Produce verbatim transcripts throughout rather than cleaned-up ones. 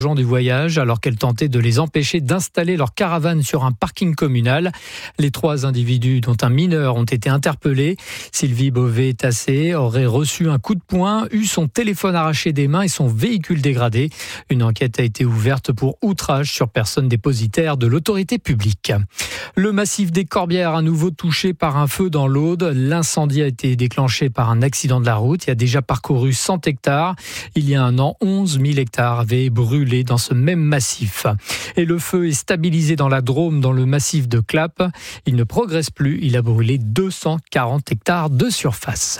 gens du voyage alors qu'elle tentait de les empêcher d'installer leur caravane sur un parking communal. Les trois individus, dont un mineur, ont été interpellés. Sylvie Beauvais-Tassé aurait reçu un coup de poing, eu son téléphone arraché des mains et son véhicule dégradé. Une enquête a été ouverte pour outrage sur personne dépositaire de l'autorité publique. Le massif des Corbières à nouveau touché par un feu dans l'Aude. L'incendie a été déclenché par un accident de la route. Il a déjà parcouru cent hectares. Il y a un an, onze mille hectares avaient brûlé dans ce même massif. Et le feu est stabilisé dans la Drôme, dans le massif de Clappes. Il ne progresse plus. Il a brûlé deux cent quarante hectares de surface.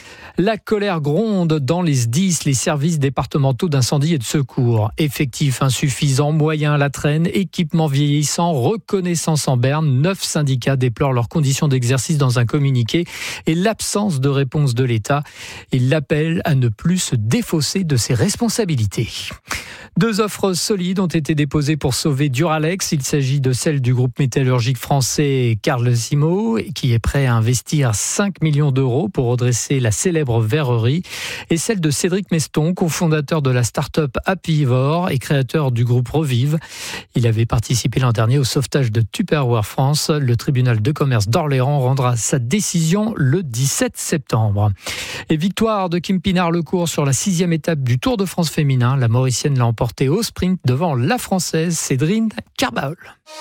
La colère gronde dans les S D I S, les services départementaux d'incendie et de secours. Effectifs insuffisants, moyens à la traîne, équipements vieillissants, reconnaissance en berne. Neuf syndicats déplorent leurs conditions d'exercice dans un communiqué et l'absence de réponse de l'État. Ils l'appellent à ne plus se défausser de ses responsabilités. Deux offres solides ont été déposées pour sauver Duralex. Il s'agit de celle du groupe métallurgique français Carlesimo, qui est prêt à investir cinq millions d'euros pour redresser la célèbre verrerie, et celle de Cédric Meston, cofondateur de la start-up Happyvore et créateur du groupe Revive. Il avait participé l'an dernier au sauvetage de Tupperware France. Le tribunal de commerce d'Orléans rendra sa décision le dix-sept septembre. Et victoire de Kim Pinard-Lecourt sur la sixième étape du Tour de France féminin. La Mauricienne l'a emporté au sprint devant la Française Cédrine Carbaol.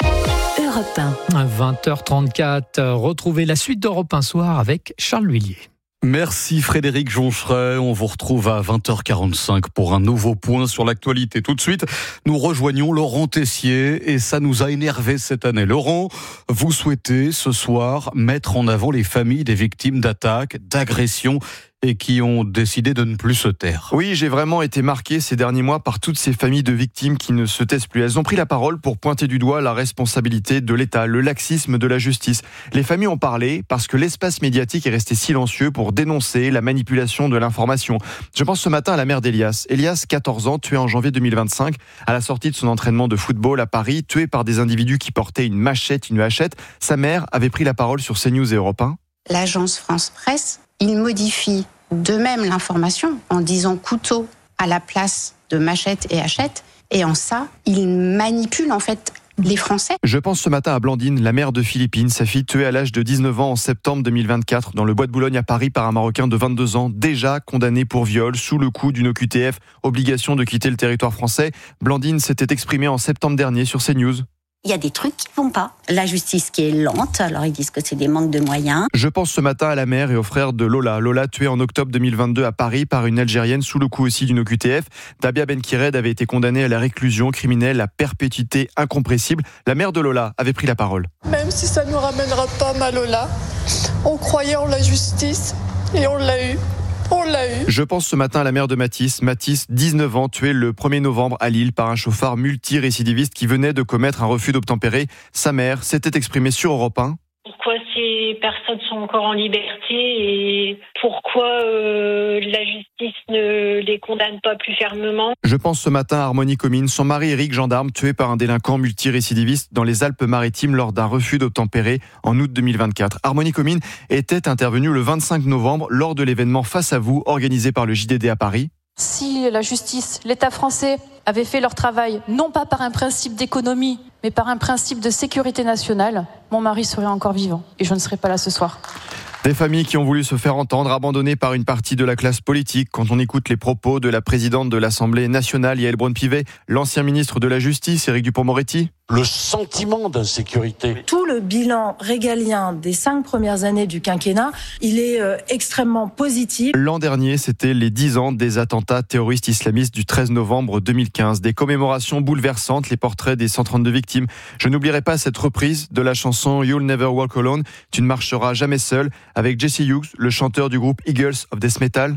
Europe un. vingt heures trente-quatre, retrouvez la suite d'Europe un soir avec Charles Lhuillier. Merci Frédéric Joncheret, on vous retrouve à vingt heures quarante-cinq pour un nouveau point sur l'actualité. Tout de suite, nous rejoignons Laurent Tessier et ça nous a énervé cette année. Laurent, vous souhaitez ce soir mettre en avant les familles des victimes d'attaques, d'agressions et qui ont décidé de ne plus se taire. Oui, j'ai vraiment été marqué ces derniers mois par toutes ces familles de victimes qui ne se taisent plus. Elles ont pris la parole pour pointer du doigt la responsabilité de l'État, le laxisme de la justice. Les familles ont parlé parce que l'espace médiatique est resté silencieux pour dénoncer la manipulation de l'information. Je pense ce matin à la mère d'Elias. Elias, quatorze ans, tué en janvier deux mille vingt-cinq, à la sortie de son entraînement de football à Paris, tué par des individus qui portaient une machette, une hachette. Sa mère avait pris la parole sur CNews et Europe un. L'agence France Presse, il modifie de même l'information en disant couteau à la place de machette et hachette. Et en ça, il manipule en fait les Français. Je pense ce matin à Blandine, la mère de Philippine, sa fille tuée à l'âge de dix-neuf ans en septembre deux mille vingt-quatre dans le bois de Boulogne à Paris par un Marocain de vingt-deux ans, déjà condamné pour viol sous le coup d'une O Q T F, obligation de quitter le territoire français. Blandine s'était exprimée en septembre dernier sur CNews. Il y a des trucs qui vont pas. La justice qui est lente, alors ils disent que c'est des manques de moyens. Je pense ce matin à la mère et au frère de Lola. Lola tuée en octobre deux mille vingt-deux à Paris par une Algérienne sous le coup aussi d'une O Q T F. Dabia Benkired avait été condamnée à la réclusion criminelle à perpétuité incompressible. La mère de Lola avait pris la parole. Même si ça ne nous ramènera pas ma Lola, on croyait en la justice et on l'a eu. On l'a eu. Je pense ce matin à la mère de Mathis. Mathis, dix-neuf ans, tué le premier novembre à Lille par un chauffard multirécidiviste qui venait de commettre un refus d'obtempérer. Sa mère s'était exprimée sur Europe un. Pourquoi ces personnes sont encore en liberté et pourquoi euh, la justice ne les condamne pas plus fermement. Je pense ce matin à Harmonie Comines, son mari Éric, gendarme, tué par un délinquant multirécidiviste dans les Alpes-Maritimes lors d'un refus d'obtempérer en août deux mille vingt-quatre. Harmonie Comines était intervenu le vingt-cinq novembre lors de l'événement Face à vous organisé par le J D D à Paris. Si la justice, l'État français avaient fait leur travail, non pas par un principe d'économie, mais par un principe de sécurité nationale, mon mari serait encore vivant et je ne serais pas là ce soir. Des familles qui ont voulu se faire entendre, abandonnées par une partie de la classe politique. Quand on écoute les propos de la présidente de l'Assemblée nationale, Yaël Braun-Pivet, l'ancien ministre de la Justice, Éric Dupond-Moretti. Le sentiment d'insécurité. Tout le bilan régalien des cinq premières années du quinquennat, il est euh, extrêmement positif. L'an dernier, c'était les dix ans des attentats terroristes islamistes du treize novembre deux mille quinze. Des commémorations bouleversantes, les portraits des cent trente-deux victimes. Je n'oublierai pas cette reprise de la chanson You'll Never Walk Alone, Tu ne marcheras jamais seul, avec Jesse Hughes, le chanteur du groupe Eagles of Death Metal.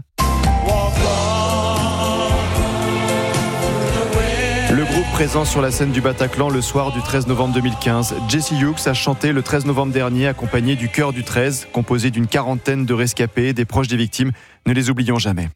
Le groupe présent sur la scène du Bataclan le soir du treize novembre deux mille quinze. Jesse Hughes a chanté le treize novembre dernier accompagné du Chœur du treize, composé d'une quarantaine de rescapés, des proches des victimes. Ne les oublions jamais.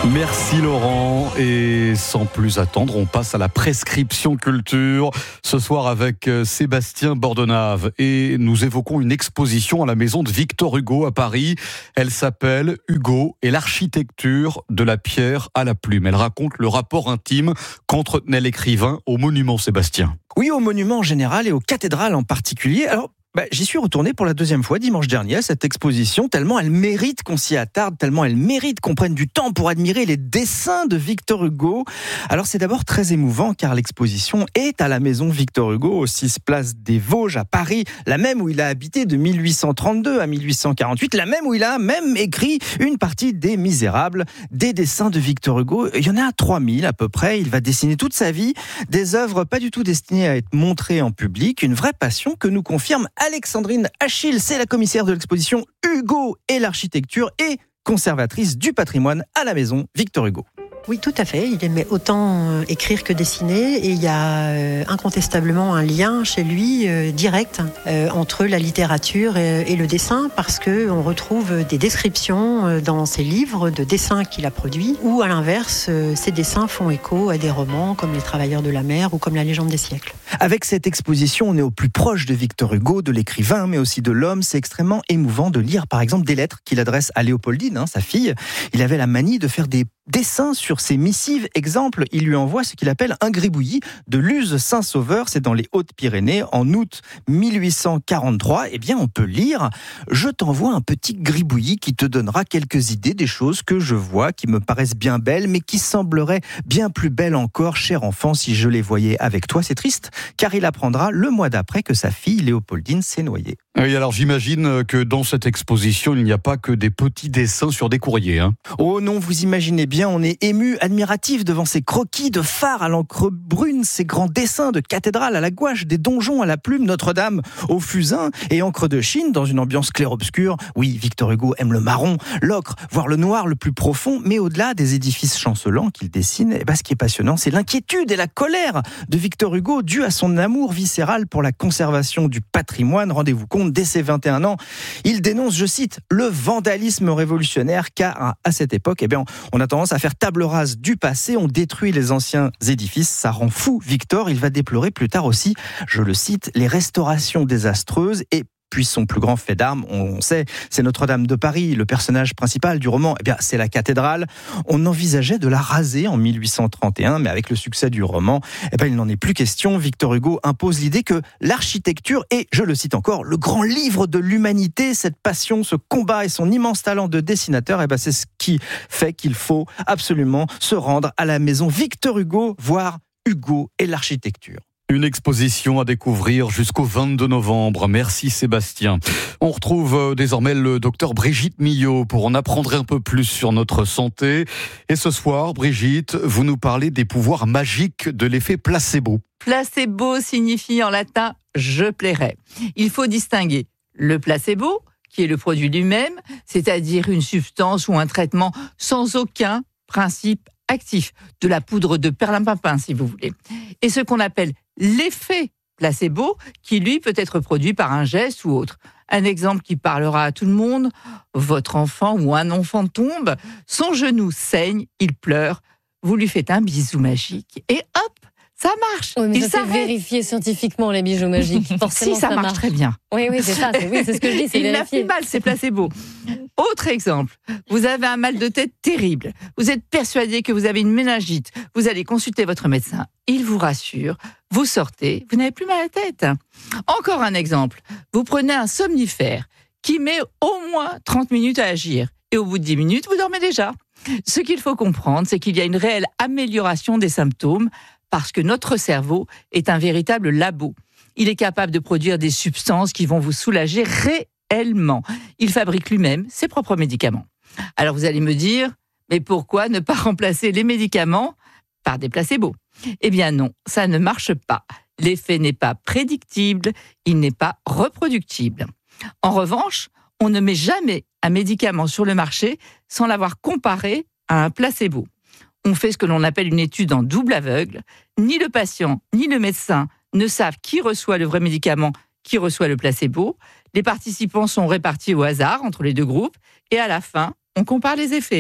Merci Laurent, et sans plus attendre, on passe à la prescription culture ce soir avec Sébastien Bordenave, et nous évoquons une exposition à la maison de Victor Hugo à Paris. Elle s'appelle Hugo et l'architecture de la pierre à la plume. Elle raconte le rapport intime qu'entretenait l'écrivain au monument. Sébastien. Oui, au monument en général et aux cathédrales en particulier. Alors, Bah, j'y suis retourné pour la deuxième fois dimanche dernier à cette exposition, tellement elle mérite qu'on s'y attarde, tellement elle mérite qu'on prenne du temps pour admirer les dessins de Victor Hugo. Alors c'est d'abord très émouvant car l'exposition est à la maison Victor Hugo au six place des Vosges à Paris, la même où il a habité de mille huit cent trente-deux à mille huit cent quarante-huit, la même où il a même écrit une partie des Misérables. Des dessins de Victor Hugo, il y en a trois mille à peu près. Il va dessiner toute sa vie des œuvres pas du tout destinées à être montrées en public, une vraie passion que nous confirme Alexandrine Achille, c'est la commissaire de l'exposition Hugo et l'architecture et conservatrice du patrimoine à la maison Victor Hugo. Oui, tout à fait. Il aimait autant écrire que dessiner et il y a euh, incontestablement un lien chez lui euh, direct euh, entre la littérature et, et le dessin parce qu'on retrouve des descriptions euh, dans ses livres de dessins qu'il a produits ou à l'inverse, euh, ces dessins font écho à des romans comme Les Travailleurs de la mer ou comme La Légende des siècles. Avec cette exposition, on est au plus proche de Victor Hugo, de l'écrivain, mais aussi de l'homme. C'est extrêmement émouvant de lire par exemple des lettres qu'il adresse à Léopoldine, hein, sa fille. Il avait la manie de faire des dessins sur ses missives. Exemple, il lui envoie ce qu'il appelle un gribouillis de Luz Saint-Sauveur, c'est dans les Hautes-Pyrénées, en août mille huit cent quarante-trois. Eh bien, on peut lire « Je t'envoie un petit gribouillis qui te donnera quelques idées des choses que je vois, qui me paraissent bien belles, mais qui sembleraient bien plus belles encore, cher enfant, si je les voyais avec toi. » C'est triste, car il apprendra le mois d'après que sa fille, Léopoldine, s'est noyée. Oui, alors j'imagine que dans cette exposition, il n'y a pas que des petits dessins sur des courriers. Hein. Oh non, vous imaginez bien, on est ému, admiratif devant ces croquis de phares à l'encre brune, ces grands dessins de cathédrales à la gouache, des donjons à la plume, Notre-Dame au fusain et encre de Chine dans une ambiance clair-obscur. Oui, Victor Hugo aime le marron, l'ocre, voire le noir le plus profond, mais au-delà des édifices chancelants qu'il dessine, eh ben, ce qui est passionnant, c'est l'inquiétude et la colère de Victor Hugo due à son amour viscéral pour la conservation du patrimoine. Rendez-vous compte, dès ses vingt et un ans, il dénonce, je cite, le vandalisme révolutionnaire, car à cette époque, eh bien, on a tendance à faire table rase du passé, on détruit les anciens édifices, ça rend fou Victor. Il va déplorer plus tard aussi, je le cite, les restaurations désastreuses et puis son plus grand fait d'armes, on sait, c'est Notre-Dame de Paris, le personnage principal du roman, eh bien, c'est la cathédrale. On envisageait de la raser en mille huit cent trente et un, mais avec le succès du roman, eh bien, il n'en est plus question. Victor Hugo impose l'idée que l'architecture est, je le cite encore, le grand livre de l'humanité. Cette passion, ce combat et son immense talent de dessinateur, eh bien, c'est ce qui fait qu'il faut absolument se rendre à la maison Victor Hugo, voir Hugo et l'architecture. Une exposition à découvrir jusqu'au vingt-deux novembre. Merci Sébastien. On retrouve désormais le docteur Brigitte Millot pour en apprendre un peu plus sur notre santé. Et ce soir, Brigitte, vous nous parlez des pouvoirs magiques de l'effet placebo. Placebo signifie en latin « je plairai ». Il faut distinguer le placebo, qui est le produit lui-même, c'est-à-dire une substance ou un traitement sans aucun principe actif, de la poudre de perlimpinpin si vous voulez, et ce qu'on appelle l'effet placebo, qui lui peut être produit par un geste ou autre. Un exemple qui parlera à tout le monde, votre enfant ou un enfant tombe, son genou saigne, il pleure, vous lui faites un bisou magique et hop, ça marche. Oui, mais il ça s'arrête. C'est vérifié scientifiquement les bijoux magiques. Forcément, si, ça, ça marche, marche très bien. Oui, oui, c'est ça. C'est, oui, c'est ce que je dis, c'est il vérifié. Il n'a plus mal, c'est placebo. Autre exemple, vous avez un mal de tête terrible. Vous êtes persuadé que vous avez une méningite. Vous allez consulter votre médecin. Il vous rassure. Vous sortez, vous n'avez plus mal à la tête. Encore un exemple. Vous prenez un somnifère qui met au moins trente minutes à agir. Et au bout de dix minutes, vous dormez déjà. Ce qu'il faut comprendre, c'est qu'il y a une réelle amélioration des symptômes parce que notre cerveau est un véritable labo. Il est capable de produire des substances qui vont vous soulager réellement. Il fabrique lui-même ses propres médicaments. Alors vous allez me dire, mais pourquoi ne pas remplacer les médicaments par des placebos ? Eh bien non, ça ne marche pas. L'effet n'est pas prédictible, il n'est pas reproductible. En revanche, on ne met jamais un médicament sur le marché sans l'avoir comparé à un placebo. On fait ce que l'on appelle une étude en double aveugle. Ni le patient, ni le médecin ne savent qui reçoit le vrai médicament, qui reçoit le placebo. Les participants sont répartis au hasard entre les deux groupes et à la fin, on compare les effets.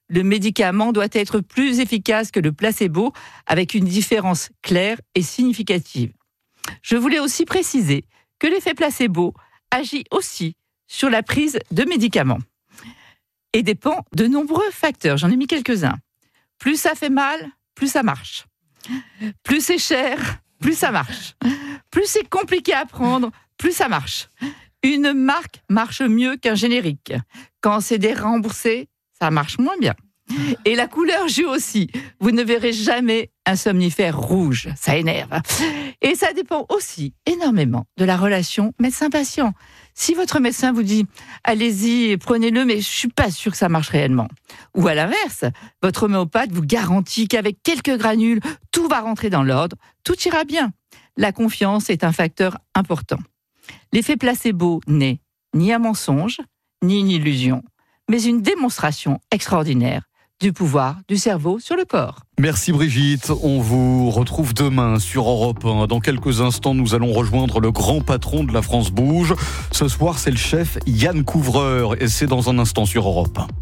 Le médicament doit être plus efficace que le placebo, avec une différence claire et significative. Je voulais aussi préciser que l'effet placebo agit aussi sur la prise de médicaments et dépend de nombreux facteurs. J'en ai mis quelques-uns. Plus ça fait mal, plus ça marche. Plus c'est cher, plus ça marche. Plus c'est compliqué à prendre, plus ça marche. Une marque marche mieux qu'un générique. Quand c'est déremboursé, ça marche moins bien. Et la couleur joue aussi. Vous ne verrez jamais un somnifère rouge. Ça énerve. Et ça dépend aussi énormément de la relation médecin-patient. Si votre médecin vous dit « allez-y, prenez-le, mais je ne suis pas sûr que ça marche réellement ». Ou à l'inverse, votre homéopathe vous garantit qu'avec quelques granules, tout va rentrer dans l'ordre, tout ira bien. La confiance est un facteur important. L'effet placebo n'est ni un mensonge, ni une illusion, mais une démonstration extraordinaire du pouvoir du cerveau sur le corps. Merci Brigitte, on vous retrouve demain sur Europe un. Dans quelques instants, nous allons rejoindre le grand patron de la France Bouge. Ce soir, c'est le chef Yann Couvreur et c'est dans un instant sur Europe un.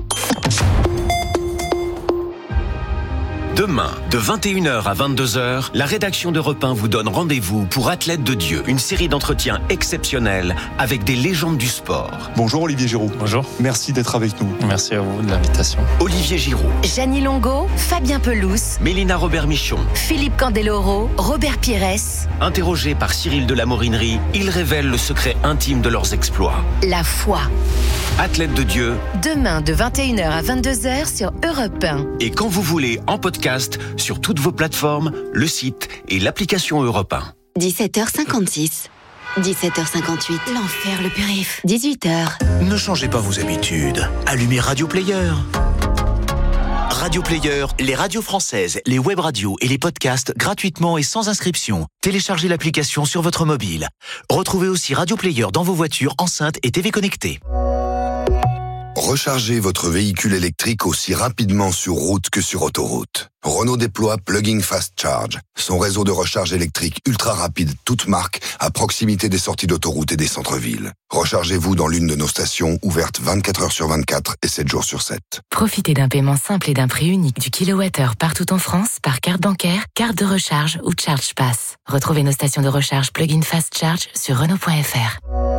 Demain, de vingt et une heures à vingt-deux heures, la rédaction d'Europe un vous donne rendez-vous pour Athlètes de Dieu, une série d'entretiens exceptionnels avec des légendes du sport. Bonjour Olivier Giroud. Bonjour. Merci d'être avec nous. Merci à vous de l'invitation. Olivier Giroud. Jeannie Longo, Fabien Pelouse. Mélina Robert-Michon. Philippe Candeloro, Robert Pires. Interrogés par Cyril de la Morinerie, ils révèlent le secret intime de leurs exploits. La foi. Athlètes de Dieu. Demain, de vingt et une heures à vingt-deux heures sur Europe un. Et quand vous voulez, en podcast, sur toutes vos plateformes, le site et l'application Europe un. dix-sept heures cinquante-six. dix-sept heures cinquante-huit. L'enfer, le périph'. dix-huit heures. Ne changez pas vos habitudes. Allumez Radio Player. Radio Player, les radios françaises, les web radios et les podcasts gratuitement et sans inscription. Téléchargez l'application sur votre mobile. Retrouvez aussi Radio Player dans vos voitures, enceintes et T V connectées. Rechargez votre véhicule électrique aussi rapidement sur route que sur autoroute. Renault déploie Plug-in Fast Charge, son réseau de recharge électrique ultra rapide, toute marque, à proximité des sorties d'autoroute et des centres-villes. Rechargez-vous dans l'une de nos stations ouvertes vingt-quatre heures sur vingt-quatre et sept jours sur sept. Profitez d'un paiement simple et d'un prix unique du kilowattheure partout en France par carte bancaire, carte de recharge ou ChargePass. Retrouvez nos stations de recharge Plug-in Fast Charge sur Renault point F R.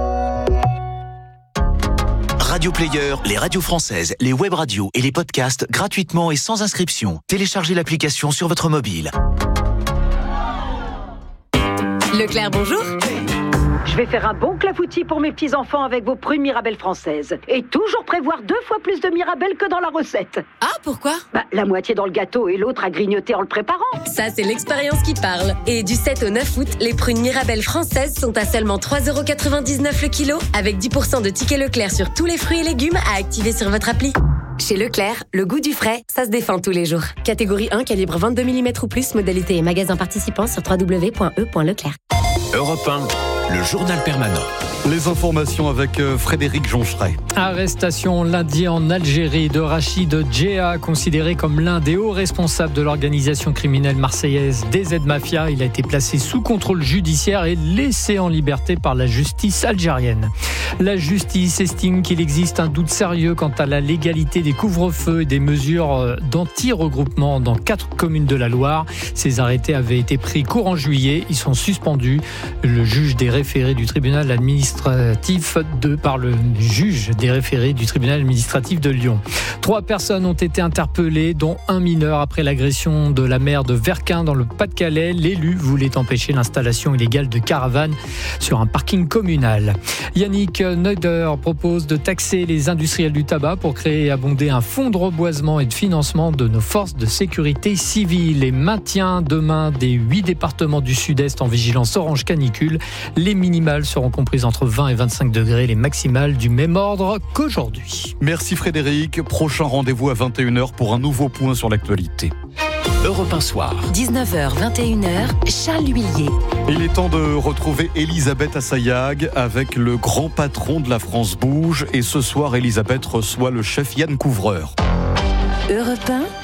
Radio Player, les radios françaises, les web radios et les podcasts gratuitement et sans inscription. Téléchargez l'application sur votre mobile. Leclerc, bonjour. Je vais faire un bon clafoutis pour mes petits-enfants avec vos prunes Mirabelle françaises. Et toujours prévoir deux fois plus de Mirabelle que dans la recette. Ah, pourquoi ? Bah, la moitié dans le gâteau et l'autre à grignoter en le préparant. Ça, c'est l'expérience qui parle. Et du sept au neuf août, les prunes Mirabelle françaises sont à seulement trois euros quatre-vingt-dix-neuf le kilo, avec dix pour cent de tickets Leclerc sur tous les fruits et légumes à activer sur votre appli. Chez Leclerc, le goût du frais, ça se défend tous les jours. Catégorie un, calibre vingt-deux millimètres ou plus, modalité et magasin participant sur w w w point e point leclerc. Europe un, le journal permanent. Les informations avec Frédéric Joncheret. Arrestation lundi en Algérie de Rachid Djea, considéré comme l'un des hauts responsables de l'organisation criminelle marseillaise D Z Mafia. Il a été placé sous contrôle judiciaire et laissé en liberté par la justice algérienne. La justice estime qu'il existe un doute sérieux quant à la légalité des couvre-feux et des mesures d'anti-regroupement dans quatre communes de la Loire. Ces arrêtés avaient été pris courant juillet. Ils sont suspendus. Le juge des référés du tribunal administratif de, par le juge des référés du tribunal administratif de Lyon. Trois personnes ont été interpellées, dont un mineur après l'agression de la maire de Verquin dans le Pas-de-Calais. L'élu voulait empêcher l'installation illégale de caravanes sur un parking communal. Yannick Neuder propose de taxer les industriels du tabac pour créer et abonder un fonds de reboisement et de financement de nos forces de sécurité civile et maintien demain des huit départements du Sud-Est en vigilance orange canicule. Les minimales seront comprises entre vingt et vingt-cinq degrés, les maximales du même ordre qu'aujourd'hui. Merci Frédéric. Prochain rendez-vous à vingt et une heures pour un nouveau point sur l'actualité. Europe un soir. dix-neuf heures, vingt et une heures, Charles Huillier. Il est temps de retrouver Elisabeth Assayag avec le grand patron de la France Bouge. Et ce soir, Elisabeth reçoit le chef Yann Couvreur. Europe un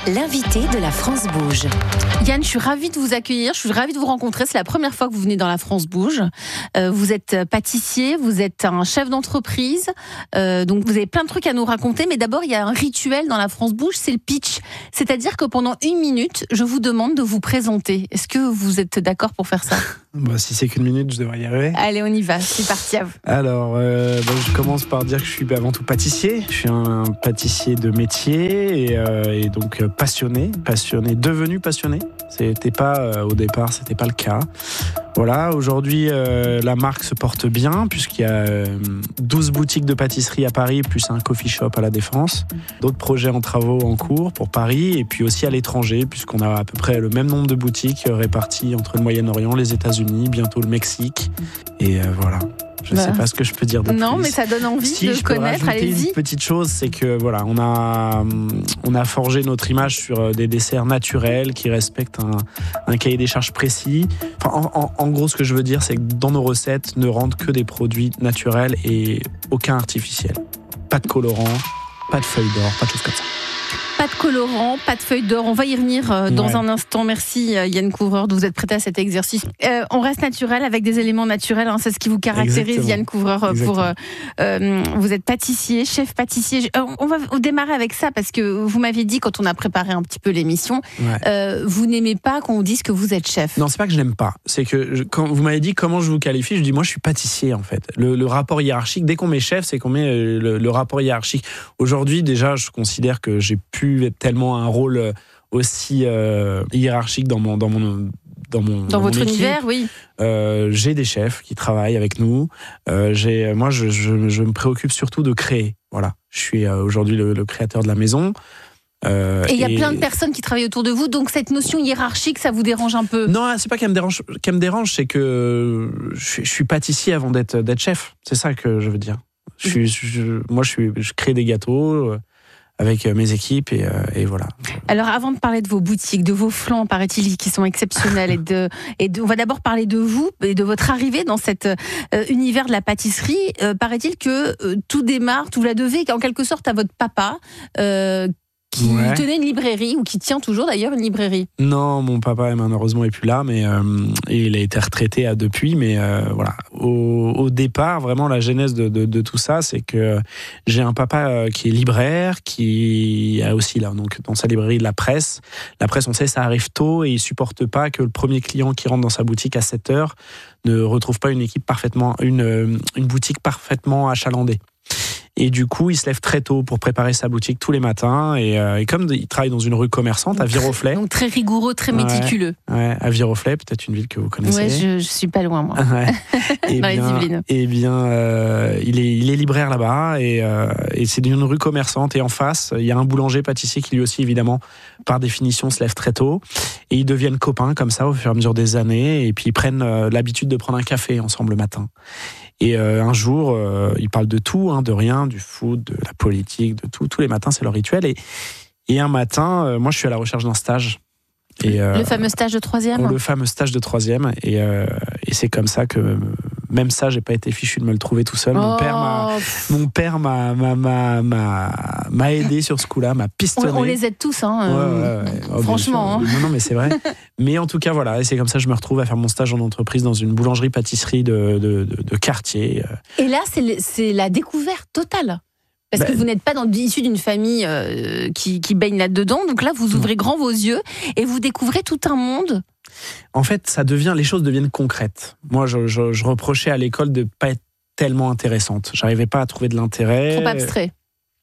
l'invité de la France Bouge. Yann, je suis ravie de vous accueillir, je suis ravie de vous rencontrer. C'est la première fois que vous venez dans la France Bouge. Euh, vous êtes pâtissier, vous êtes un chef d'entreprise, euh, donc vous avez plein de trucs à nous raconter. Mais d'abord, il y a un rituel dans la France Bouge, c'est le pitch. C'est-à-dire que pendant une minute, je vous demande de vous présenter. Est-ce que vous êtes d'accord pour faire ça ? Bah, si c'est qu'une minute, je devrais y arriver. Allez, on y va, c'est parti à vous. Alors, euh, bah, je commence par dire que je suis avant tout pâtissier. Je suis un pâtissier de métier et, euh, et donc euh, passionné, passionné, devenu passionné. C'était pas euh, au départ, c'était pas le cas. Voilà, aujourd'hui euh, la marque se porte bien puisqu'il y a euh, douze boutiques de pâtisserie à Paris plus un coffee shop à la Défense. D'autres projets en travaux en cours pour Paris et puis aussi à l'étranger puisqu'on a à peu près le même nombre de boutiques euh, réparties entre le Moyen-Orient, les États-Unis, bientôt le Mexique et euh, voilà. Je ne bah. sais pas ce que je peux dire de non, plus. Non, mais ça donne envie si de je connaître, peux allez-y. Une petite chose, c'est que voilà, on a, on a forgé notre image sur des desserts naturels qui respectent un, un cahier des charges précis. Enfin, en, en, en gros, ce que je veux dire, c'est que dans nos recettes, ne rentrent que des produits naturels et aucun artificiel. Pas de colorant, pas de feuilles d'or, pas de choses comme ça. Pas de colorant, pas de feuilles d'or. On va y revenir euh, dans ouais. un instant. Merci euh, Yann Couvreur de vous être prêté à cet exercice. Euh, on reste naturel avec des éléments naturels. Hein, c'est ce qui vous caractérise, Exactement. Yann Couvreur. Euh, pour, euh, euh, vous êtes pâtissier, chef pâtissier. Euh, on va démarrer avec ça parce que vous m'aviez dit quand on a préparé un petit peu l'émission, ouais. euh, vous n'aimez pas qu'on vous dise que vous êtes chef. Non, c'est pas que je n'aime pas. C'est que je, quand vous m'avez dit comment je vous qualifie, je dis moi je suis pâtissier en fait. Le, le rapport hiérarchique, dès qu'on met chef, c'est qu'on met le, le rapport hiérarchique. Aujourd'hui, déjà, je considère que j'ai pu être tellement un rôle aussi euh, hiérarchique dans mon dans mon dans mon dans, dans votre mon équipe. univers, oui. Euh, j'ai des chefs qui travaillent avec nous. Euh, j'ai moi je, je je me préoccupe surtout de créer. Voilà, je suis euh, aujourd'hui le, le créateur de la maison. Euh, et il y a et... plein de personnes qui travaillent autour de vous, donc cette notion hiérarchique, ça vous dérange un peu ? Non, c'est pas qu'elle me dérange, qu'elle me dérange, c'est que je, je suis pâtissier avant d'être d'être chef. C'est ça que je veux dire. Je suis, je, moi, je suis, je crée des gâteaux avec mes équipes et, et voilà. Alors avant de parler de vos boutiques, de vos flancs, paraît-il, qui sont exceptionnels et de, et de, on va d'abord parler de vous et de votre arrivée dans cet euh, univers de la pâtisserie. Euh, paraît-il que euh, tout démarre, tout la devait en quelque sorte à votre papa euh, qui ouais. tenait une librairie ou qui tient toujours d'ailleurs une librairie. Non, mon papa malheureusement est plus là, mais euh, il a été retraité à depuis. Mais euh, voilà, au, au départ, vraiment la genèse de, de, de tout ça, c'est que j'ai un papa qui est libraire, qui a aussi là donc dans sa librairie de la presse. La presse, on sait, ça arrive tôt et il supporte pas que le premier client qui rentre dans sa boutique à sept heures ne retrouve pas une équipe parfaitement, une une boutique parfaitement achalandée. Et du coup, il se lève très tôt pour préparer sa boutique tous les matins. Et, euh, et comme il travaille dans une rue commerçante à Viroflay. Donc très rigoureux, très méticuleux. Ouais, ouais, à Viroflay, peut-être une ville que vous connaissez. Ouais, je, je suis pas loin, moi. Ouais. Et dans bien, les Yvelines. Et bien, euh, il, est, il est libraire là-bas. Et, euh, et c'est une rue commerçante. Et en face, il y a un boulanger-pâtissier qui lui aussi, évidemment, par définition, se lève très tôt. Et ils deviennent copains comme ça au fur et à mesure des années. Et puis ils prennent euh, l'habitude de prendre un café ensemble le matin. Et euh, un jour, euh, ils parlent de tout, hein, de rien, du foot, de la politique, de tout. Tous les matins, c'est leur rituel. Et, et un matin, euh, moi, je suis à la recherche d'un stage. Et, euh, le fameux stage de troisième. Le fameux stage de troisième. Et, euh, et c'est comme ça que, même ça, j'ai pas été fichu de me le trouver tout seul. Oh. Mon père m'a, mon père m'a, m'a, m'a, m'a, m'a aidé sur ce coup-là, m'a pistonné. On, on les aide tous, hein. Ouais, ouais, ouais. Oh, franchement. Hein. Non, non, mais c'est vrai. Mais en tout cas, voilà. Et c'est comme ça que je me retrouve à faire mon stage en entreprise dans une boulangerie-pâtisserie de, de, de, de quartier. Et là, c'est, le, c'est la découverte totale. Parce ben, que vous n'êtes pas dans, issu d'une famille euh, qui, qui baigne là-dedans. Donc là, vous ouvrez grand vos yeux et vous découvrez tout un monde. En fait, ça devient, les choses deviennent concrètes. Moi, je, je, je reprochais à l'école de ne pas être tellement intéressante. J'arrivais pas à trouver de l'intérêt. Trop abstrait.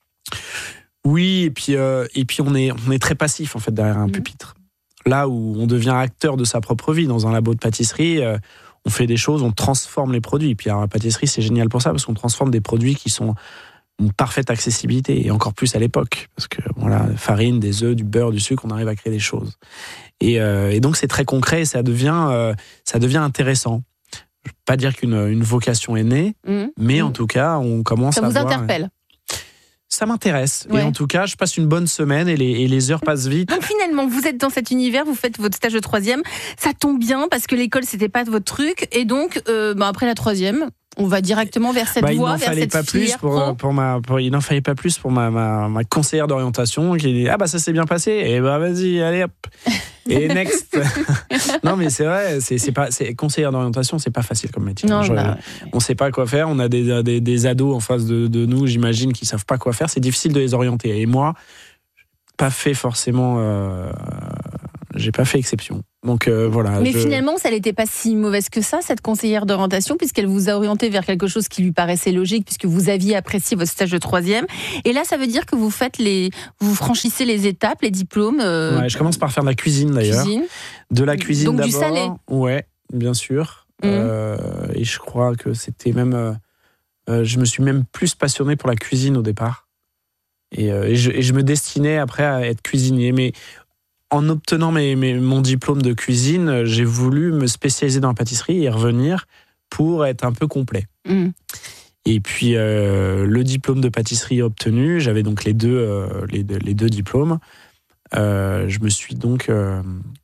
Oui, et puis, euh, et puis on, est, on est très passif en fait, derrière un mmh. pupitre. Là où on devient acteur de sa propre vie, dans un labo de pâtisserie, euh, on fait des choses, on transforme les produits. Et puis alors, la pâtisserie, c'est génial pour ça, parce qu'on transforme des produits qui sont une parfaite accessibilité, et encore plus à l'époque, parce que voilà, farine, des œufs, du beurre, du sucre, on arrive à créer des choses. Et, euh, et donc c'est très concret, et ça devient, euh, ça devient intéressant. Je ne veux pas dire qu'une une vocation est née, mmh. mais mmh. en tout cas, on commence ça à vous voir... interpelle. Ça m'intéresse. Ouais. Et en tout cas, je passe une bonne semaine et les, et les heures passent vite. Donc finalement, vous êtes dans cet univers, vous faites votre stage de troisième. Ça tombe bien parce que l'école, c'était pas votre truc. Et donc, euh, bah après la troisième, On va directement vers cette bah, voie, vers cette pas plus filière pour, pro. pour ma, pour, il n'en fallait pas plus pour ma, ma, ma conseillère d'orientation qui dit ah bah ça s'est bien passé et bah vas-y allez hop et next. Non mais c'est vrai, c'est, c'est pas, c'est, conseillère d'orientation c'est pas facile comme métier. Non, Je, bah, on sait pas quoi faire, on a des, des, des ados en face de, de nous, j'imagine, qui savent pas quoi faire, c'est difficile de les orienter. Et moi, pas fait forcément, euh, j'ai pas fait exception. Donc euh, voilà. Mais je... finalement, ça n'était pas si mauvaise que ça, cette conseillère d'orientation, puisqu'elle vous a orienté vers quelque chose qui lui paraissait logique, puisque vous aviez apprécié votre stage de troisième. Et là, ça veut dire que vous faites les, vous franchissez les étapes, les diplômes. Euh... Ouais, je commence par faire de la cuisine d'ailleurs. Cuisine. De la cuisine Donc d'abord. du salé. Ouais, bien sûr. Mmh. Euh, et je crois que c'était même, euh, euh, je me suis même plus passionné pour la cuisine au départ. Et, euh, et, je, et je me destinais après à être cuisinier, mais en obtenant mes, mes, mon diplôme de cuisine, j'ai voulu me spécialiser dans la pâtisserie et revenir pour être un peu complet. Mmh. Et puis, euh, le diplôme de pâtisserie obtenu, j'avais donc les deux, euh, les, deux les deux diplômes. Euh, je me suis donc euh,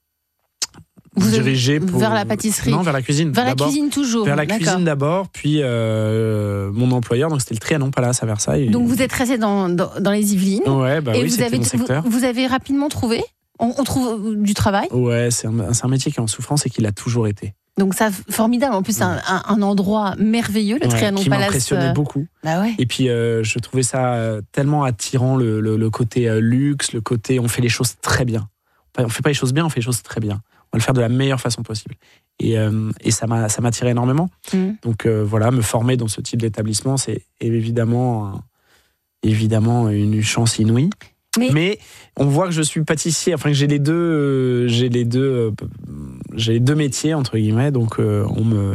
Vous dirigé pour... vers la pâtisserie. Non, vers la cuisine. Vers d'abord. la cuisine toujours. Vers la D'accord. cuisine d'abord, puis euh, mon employeur, donc c'était le Trianon Palace à Versailles. Donc vous êtes resté dans, dans, dans les Yvelines. Ouais, bah et oui, vous c'était avez, mon secteur. Vous, vous avez rapidement trouvé on, on trouve du travail. Ouais, c'est un, c'est un métier qui est en souffrance et qui l'a toujours été. Donc ça, formidable. En plus, c'est un, un, un endroit merveilleux, le ouais, Trianon qui Palace. Qui m'impressionnait euh... beaucoup. Bah ouais. Et puis, euh, je trouvais ça tellement attirant, le, le, le côté euh, luxe, le côté on fait les choses très bien. On fait pas les choses bien, on fait les choses très bien. On va le faire de la meilleure façon possible. Et, euh, et ça m'a, ça m'attirait énormément. Mmh. Donc euh, voilà, me former dans ce type d'établissement, c'est évidemment, euh, évidemment une chance inouïe. Mais... Mais on voit que je suis pâtissier, enfin que j'ai les deux, euh, j'ai les deux, euh, j'ai les deux métiers entre guillemets. Donc euh, on me,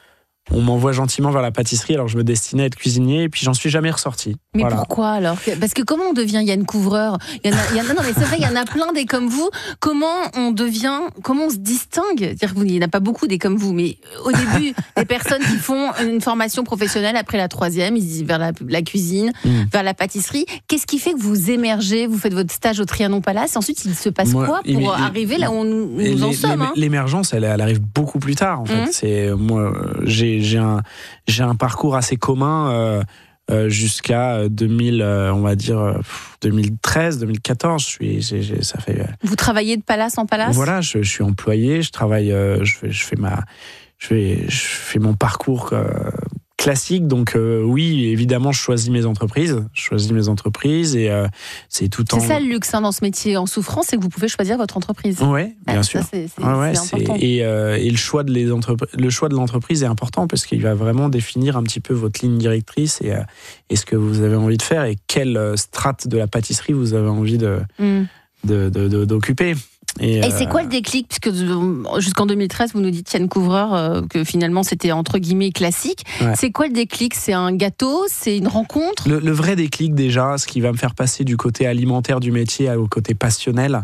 on m'envoie gentiment vers la pâtisserie. Alors je me destinais à être cuisinier et puis j'en suis jamais ressorti. Mais voilà. Pourquoi alors? Parce que comment on devient Yann Couvreur? Il y en a, il y en a, non mais c'est vrai, il y en a plein des comme vous. Comment on devient, comment on se distingue? C'est-à-dire qu'il n'y en a pas beaucoup des comme vous, mais au début, des personnes qui font une formation professionnelle après la troisième, ils se disent vers la, la cuisine, mmh. vers la pâtisserie. Qu'est-ce qui fait que vous émergez? Vous faites votre stage au Trianon Palace. Et ensuite, il se passe moi, quoi pour il, arriver il, là où on, nous les, en sommes hein L'émergence, elle, elle arrive beaucoup plus tard. En fait, mmh. c'est moi, j'ai J'ai un, j'ai un parcours assez commun euh, euh, jusqu'à deux mille, euh, on va dire deux mille treize, deux mille quatorze. Je suis, j'ai, j'ai, ça fait. Euh, Vous travaillez de palace en palace? Voilà, je, je suis employé, je travaille, euh, je fais, je fais ma, je fais, je fais mon parcours euh, classique. Donc euh, oui, évidemment, je choisis mes entreprises, je choisis mes entreprises et euh, c'est tout en. C'est ça le luxe hein, dans ce métier en souffrance, c'est que vous pouvez choisir votre entreprise. Oui, bien ah, sûr. Ça, c'est, c'est, ouais, ouais, c'est important. Et, euh, et le choix de les entrep- le choix de l'entreprise est important parce qu'il va vraiment définir un petit peu votre ligne directrice et, euh, et ce que vous avez envie de faire et quelle strate de la pâtisserie vous avez envie de, mm. de, de, de, d'occuper. Et, et c'est quoi le déclic? Puisque jusqu'en deux mille treize, vous nous dites, Yann Couvreur, euh, que finalement c'était entre guillemets classique. Ouais. C'est quoi le déclic? C'est un gâteau? C'est une rencontre? le, le vrai déclic, déjà, ce qui va me faire passer du côté alimentaire du métier au côté passionnel,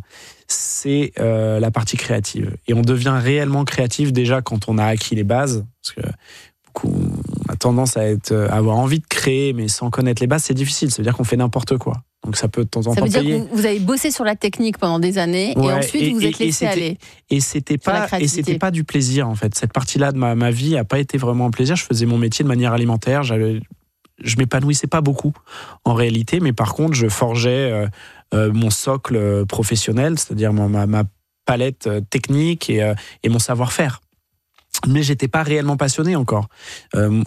c'est euh, la partie créative. Et on devient réellement créatif déjà quand on a acquis les bases. Parce que beaucoup, on a tendance à, être, à avoir envie de créer, mais sans connaître les bases, c'est difficile. Ça veut dire qu'on fait n'importe quoi. Donc ça peut de temps en temps payer. Ça veut dire que vous avez bossé sur la technique pendant des années ouais, et ensuite et, vous êtes et, laissé et aller. Et c'était pas et c'était pas du plaisir en fait. Cette partie-là de ma, ma vie a pas été vraiment un plaisir. Je faisais mon métier de manière alimentaire. J'avais, je m'épanouissais pas beaucoup en réalité, mais par contre je forgeais euh, euh, mon socle professionnel, c'est-à-dire ma, ma palette technique et, euh, et mon savoir-faire. Mais j'étais pas réellement passionné encore. Euh,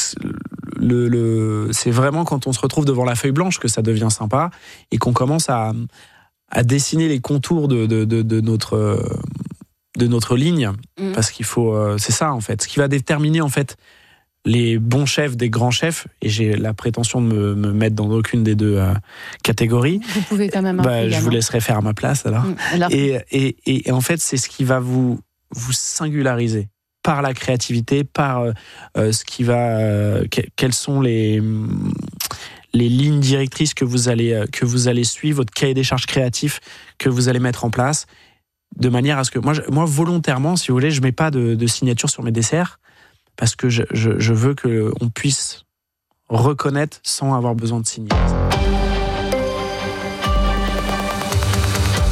le, le, c'est vraiment quand on se retrouve devant la feuille blanche que ça devient sympa et qu'on commence à, à dessiner les contours de, de, de, de notre de notre ligne, mmh. parce qu'il faut, c'est ça en fait, ce qui va déterminer en fait les bons chefs des grands chefs. Et j'ai la prétention de me, me mettre dans aucune des deux euh, catégories. Vous pouvez quand même. Bah, je vous laisserai faire à ma place alors. Mmh. alors... Et, et, et en fait, c'est ce qui va vous vous singulariser. Par la créativité, par euh, ce qui va, euh, que, quelles sont les les lignes directrices que vous allez que vous allez suivre, votre cahier des charges créatif que vous allez mettre en place, de manière à ce que moi, je, moi volontairement, si vous voulez, je mets pas de, de signature sur mes desserts parce que je, je, je veux que on puisse reconnaître sans avoir besoin de signer.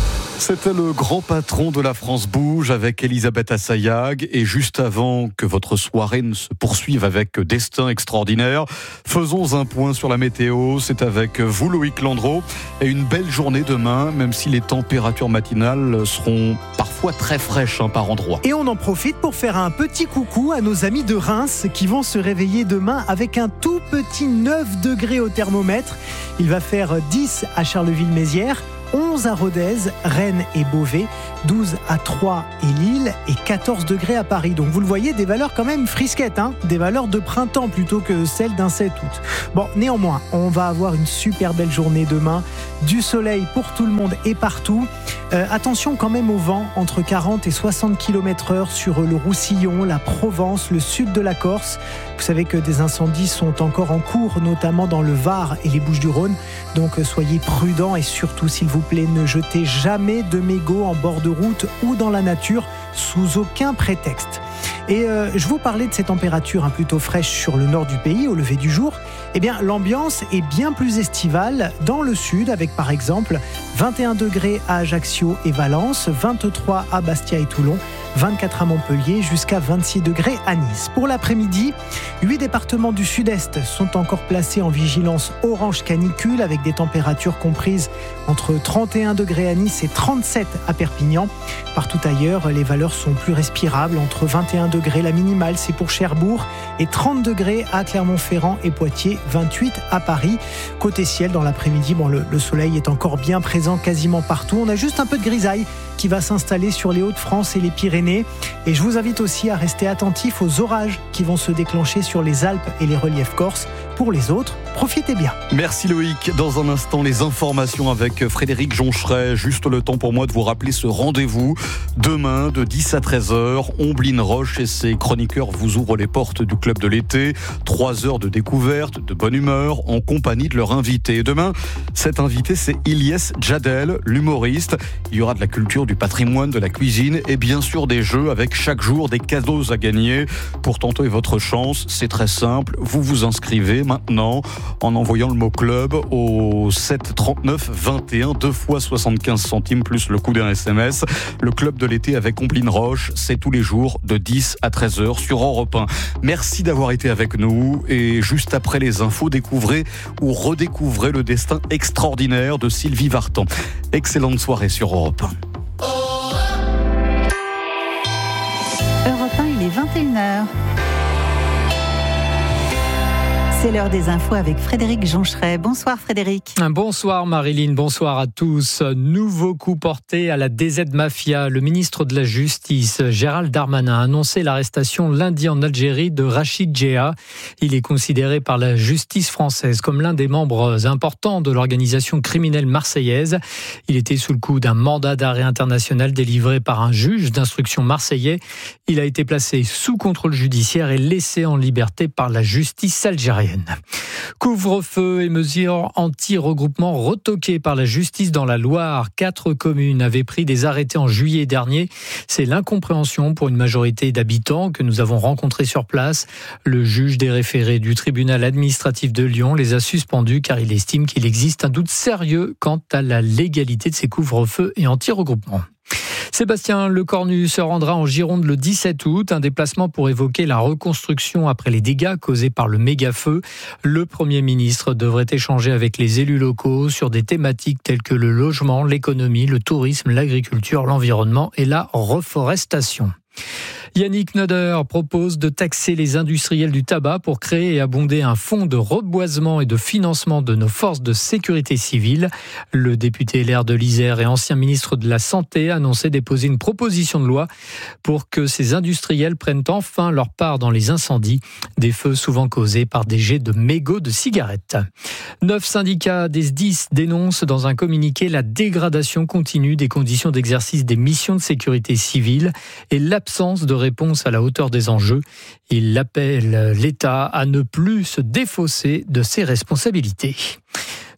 C'était le grand patron de la France Bouge avec Elisabeth Assayag. Et juste avant que votre soirée ne se poursuive avec Destin extraordinaire, faisons un point sur la météo. C'est avec vous, Loïc Landreau. Et une belle journée demain, même si les températures matinales seront parfois très fraîches hein, par endroits. Et on en profite pour faire un petit coucou à nos amis de Reims qui vont se réveiller demain avec un tout petit neuf degrés au thermomètre. Il va faire dix à Charleville-Mézières, onze à Rodez, Rennes et Beauvais, douze à Troyes et Lille et quatorze degrés à Paris. Donc vous le voyez, des valeurs quand même frisquettes, hein, des valeurs de printemps plutôt que celles d'un sept août. Bon, néanmoins, on va avoir une super belle journée demain, du soleil pour tout le monde et partout. Euh, attention quand même au vent, entre quarante et soixante kilomètres heure sur le Roussillon, la Provence, le sud de la Corse. Vous savez que des incendies sont encore en cours, notamment dans le Var et les Bouches-du-Rhône. Donc soyez prudents et surtout, s'il vous plaît, ne jetez jamais de mégots en bord de route ou dans la nature sous aucun prétexte. Et euh, je vous parlais de ces températures hein, plutôt fraîches sur le nord du pays au lever du jour. Eh bien, l'ambiance est bien plus estivale dans le sud, avec par exemple vingt et un degrés à Ajaccio et Valence, vingt-trois à Bastia et Toulon, vingt-quatre à Montpellier, jusqu'à vingt-six degrés à Nice. Pour l'après-midi, huit départements du sud-est sont encore placés en vigilance orange canicule, avec des températures comprises entre trente et un degrés à Nice et trente-sept à Perpignan. Partout ailleurs, les valeurs sont plus respirables, entre vingt et un degrés la minimale, c'est pour Cherbourg, et trente degrés à Clermont-Ferrand et Poitiers, vingt-huit à Paris. Côté ciel, dans l'après-midi, bon, le, le soleil est encore bien présent quasiment partout. On a juste un peu de grisaille qui va s'installer sur les Hauts-de-France et les Pyrénées. Et je vous invite aussi à rester attentif aux orages qui vont se déclencher sur les Alpes et les reliefs corses. Pour les autres, profitez bien. Merci Loïc. Dans un instant, les informations avec Frédéric Joncheret. Juste le temps pour moi de vous rappeler ce rendez-vous. Demain, de dix à treize heures, Omblin Roche et ses chroniqueurs vous ouvrent les portes du Club de l'été. Trois heures de découverte, de bonne humeur, en compagnie de leur invité. Et demain, cet invité, c'est Ilyes Djadel, l'humoriste. Il y aura de la culture, du patrimoine, de la cuisine et bien sûr des jeux avec chaque jour des cadeaux à gagner. Pour tenter votre chance, c'est très simple. Vous vous inscrivez maintenant en envoyant le mot club au sept trente-neuf vingt et un, deux fois soixante-quinze centimes plus le coût d'un S M S. Le Club de l'été avec Omblin Roche, c'est tous les jours de dix à treize heures sur Europe un. Merci d'avoir été avec nous et juste après les infos, découvrez ou redécouvrez le destin extraordinaire de Sylvie Vartan. Excellente soirée sur Europe un. Europe un, il est vingt et une heures. C'est l'heure des infos avec Frédéric Joncheret. Bonsoir Frédéric. Bonsoir Marilyn, bonsoir à tous. Nouveau coup porté à la D Z Mafia. Le ministre de la Justice, Gérald Darmanin, a annoncé l'arrestation lundi en Algérie de Rachid Djea. Il est considéré par la justice française comme l'un des membres importants de l'organisation criminelle marseillaise. Il était sous le coup d'un mandat d'arrêt international délivré par un juge d'instruction marseillais. Il a été placé sous contrôle judiciaire et laissé en liberté par la justice algérienne. Couvre-feu et mesures anti-regroupement retoquées par la justice dans la Loire. Quatre communes avaient pris des arrêtés en juillet dernier. C'est l'incompréhension pour une majorité d'habitants que nous avons rencontrés sur place. Le juge des référés du tribunal administratif de Lyon les a suspendus car il estime qu'il existe un doute sérieux quant à la légalité de ces couvre-feux et anti-regroupements. Sébastien Lecornu se rendra en Gironde le dix-sept août, un déplacement pour évoquer la reconstruction après les dégâts causés par le méga-feu. Le Premier ministre devrait échanger avec les élus locaux sur des thématiques telles que le logement, l'économie, le tourisme, l'agriculture, l'environnement et la reforestation. Yannick Noder propose de taxer les industriels du tabac pour créer et abonder un fonds de reboisement et de financement de nos forces de sécurité civile. Le député L R de l'Isère et ancien ministre de la Santé annonçait déposer une proposition de loi pour que ces industriels prennent enfin leur part dans les incendies, des feux souvent causés par des jets de mégots de cigarettes. Neuf syndicats des S D I S dénoncent dans un communiqué la dégradation continue des conditions d'exercice des missions de sécurité civile et l'absence de réponse à la hauteur des enjeux. Il appelle l'État à ne plus se défausser de ses responsabilités.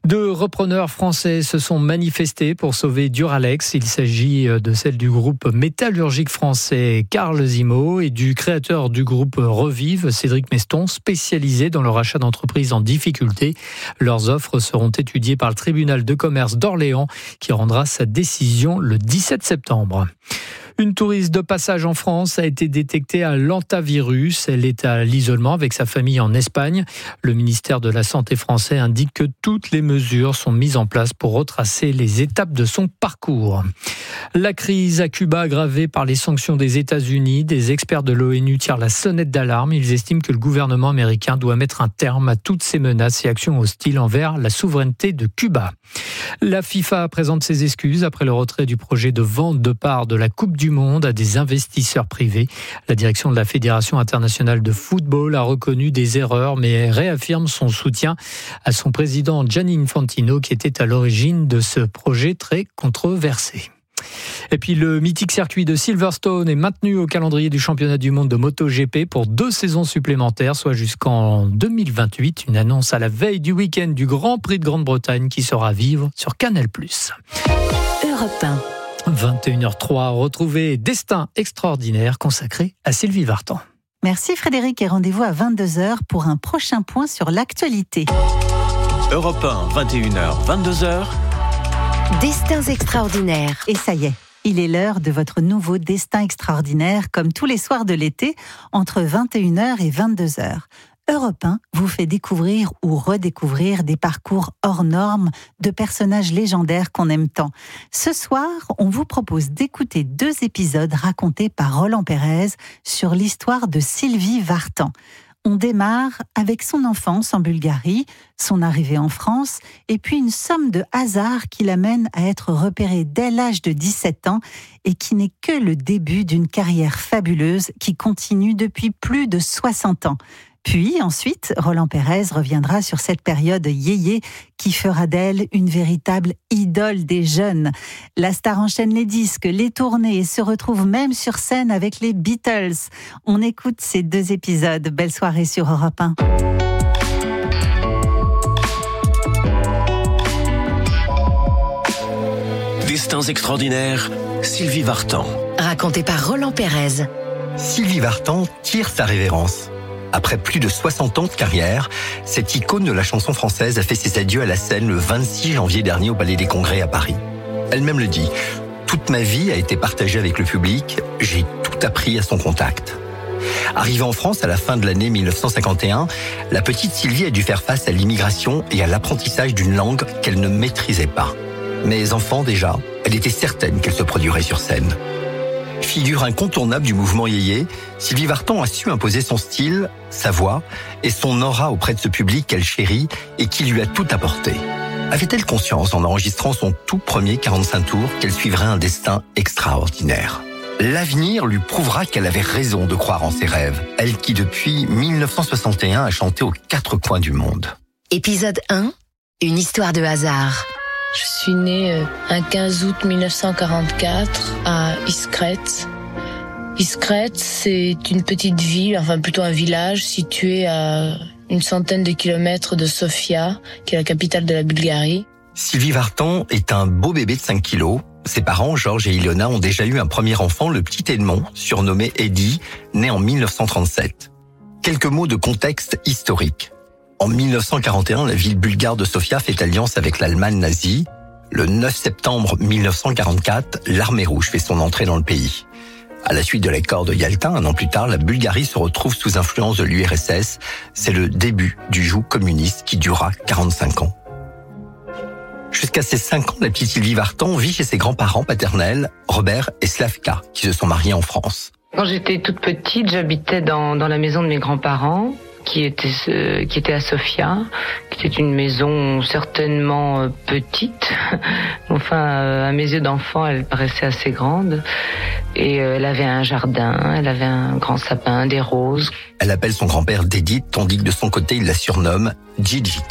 Deux repreneurs français se sont manifestés pour sauver Duralex. Il s'agit de celle du groupe métallurgique français Carl Zimo et du créateur du groupe Revive, Cédric Meston, spécialisé dans le rachat d'entreprises en difficulté. Leurs offres seront étudiées par le tribunal de commerce d'Orléans qui rendra sa décision le dix-sept septembre. Une touriste de passage en France a été détectée à l'hantavirus. Elle est à l'isolement avec sa famille en Espagne. Le ministère de la Santé français indique que toutes les mesures sont mises en place pour retracer les étapes de son parcours. La crise à Cuba aggravée par les sanctions des États-Unis. Des experts de l'ONU tirent la sonnette d'alarme. Ils estiment que le gouvernement américain doit mettre un terme à toutes ces menaces et actions hostiles envers la souveraineté de Cuba. La FIFA présente ses excuses après le retrait du projet de vente de parts de la Coupe du Monde à des investisseurs privés. La direction de la Fédération internationale de football a reconnu des erreurs mais réaffirme son soutien à son président Gianni Infantino qui était à l'origine de ce projet très controversé. Et puis le mythique circuit de Silverstone est maintenu au calendrier du championnat du monde de MotoGP pour deux saisons supplémentaires, soit jusqu'en deux mille vingt-huit. Une annonce à la veille du week-end du Grand Prix de Grande-Bretagne qui sera à vivre sur Canal plus. Europe un. vingt et une heures trois, retrouvez Destin extraordinaire consacré à Sylvie Vartan. Merci Frédéric et rendez-vous à vingt-deux heures pour un prochain point sur l'actualité. Europe un, vingt et une heures, vingt-deux heures. Destins extraordinaires. Et ça y est, il est l'heure de votre nouveau Destin extraordinaire, comme tous les soirs de l'été, entre vingt et une heures et vingt-deux heures. Europe un vous fait découvrir ou redécouvrir des parcours hors normes de personnages légendaires qu'on aime tant. Ce soir, on vous propose d'écouter deux épisodes racontés par Roland Pérez sur l'histoire de Sylvie Vartan. On démarre avec son enfance en Bulgarie, son arrivée en France, et puis une somme de hasard qui l'amène à être repérée dès l'âge de dix-sept ans et qui n'est que le début d'une carrière fabuleuse qui continue depuis plus de soixante ans. Puis ensuite, Roland Pérez reviendra sur cette période yéyé qui fera d'elle une véritable idole des jeunes. La star enchaîne les disques, les tournées et se retrouve même sur scène avec les Beatles. On écoute ces deux épisodes. Belle soirée sur Europe un. Destins extraordinaires, Sylvie Vartan. Raconté par Roland Pérez. Sylvie Vartan tire sa révérence. Après plus de soixante ans de carrière, cette icône de la chanson française a fait ses adieux à la scène le vingt-six janvier dernier au Palais des Congrès à Paris. Elle-même le dit, « Toute ma vie a été partagée avec le public, j'ai tout appris à son contact ». Arrivée en France à la fin de l'année mille neuf cent cinquante et un, la petite Sylvie a dû faire face à l'immigration et à l'apprentissage d'une langue qu'elle ne maîtrisait pas. Mais enfant déjà, elle était certaine qu'elle se produirait sur scène. Figure incontournable du mouvement yéyé, Sylvie Vartan a su imposer son style, sa voix et son aura auprès de ce public qu'elle chérit et qui lui a tout apporté. Avait-elle conscience, en enregistrant son tout premier quarante-cinq tours, qu'elle suivrait un destin extraordinaire ? L'avenir lui prouvera qu'elle avait raison de croire en ses rêves, elle qui depuis mille neuf cent soixante et un a chanté aux quatre coins du monde. Épisode un, une histoire de hasard. Je suis née un quinze août mille neuf cent quarante-quatre à Iskret. Iskret, c'est une petite ville, enfin plutôt un village situé à une centaine de kilomètres de Sofia, qui est la capitale de la Bulgarie. Sylvie Vartan est un beau bébé de cinq kilos. Ses parents, Georges et Ilona, ont déjà eu un premier enfant, le petit Edmond, surnommé Eddie, né en mille neuf cent trente-sept. Quelques mots de contexte historique. En mille neuf cent quarante et un, la ville bulgare de Sofia fait alliance avec l'Allemagne nazie. Le neuf septembre mille neuf cent quarante-quatre, l'armée rouge fait son entrée dans le pays. À la suite de l'accord de Yalta, un an plus tard, la Bulgarie se retrouve sous influence de l'U R S S. C'est le début du joug communiste qui durera quarante-cinq ans. Jusqu'à ses cinq ans, la petite Sylvie Vartan vit chez ses grands-parents paternels, Robert et Slavka, qui se sont mariés en France. Quand j'étais toute petite, j'habitais dans, dans la maison de mes grands-parents, qui était, euh, qui était à Sofia, qui était une maison certainement euh, petite. Enfin, euh, à mes yeux d'enfant, elle paraissait assez grande. Et euh, elle avait un jardin, elle avait un grand sapin, des roses. Elle appelle son grand-père Dédit, tandis que de son côté, il la surnomme Djidjika.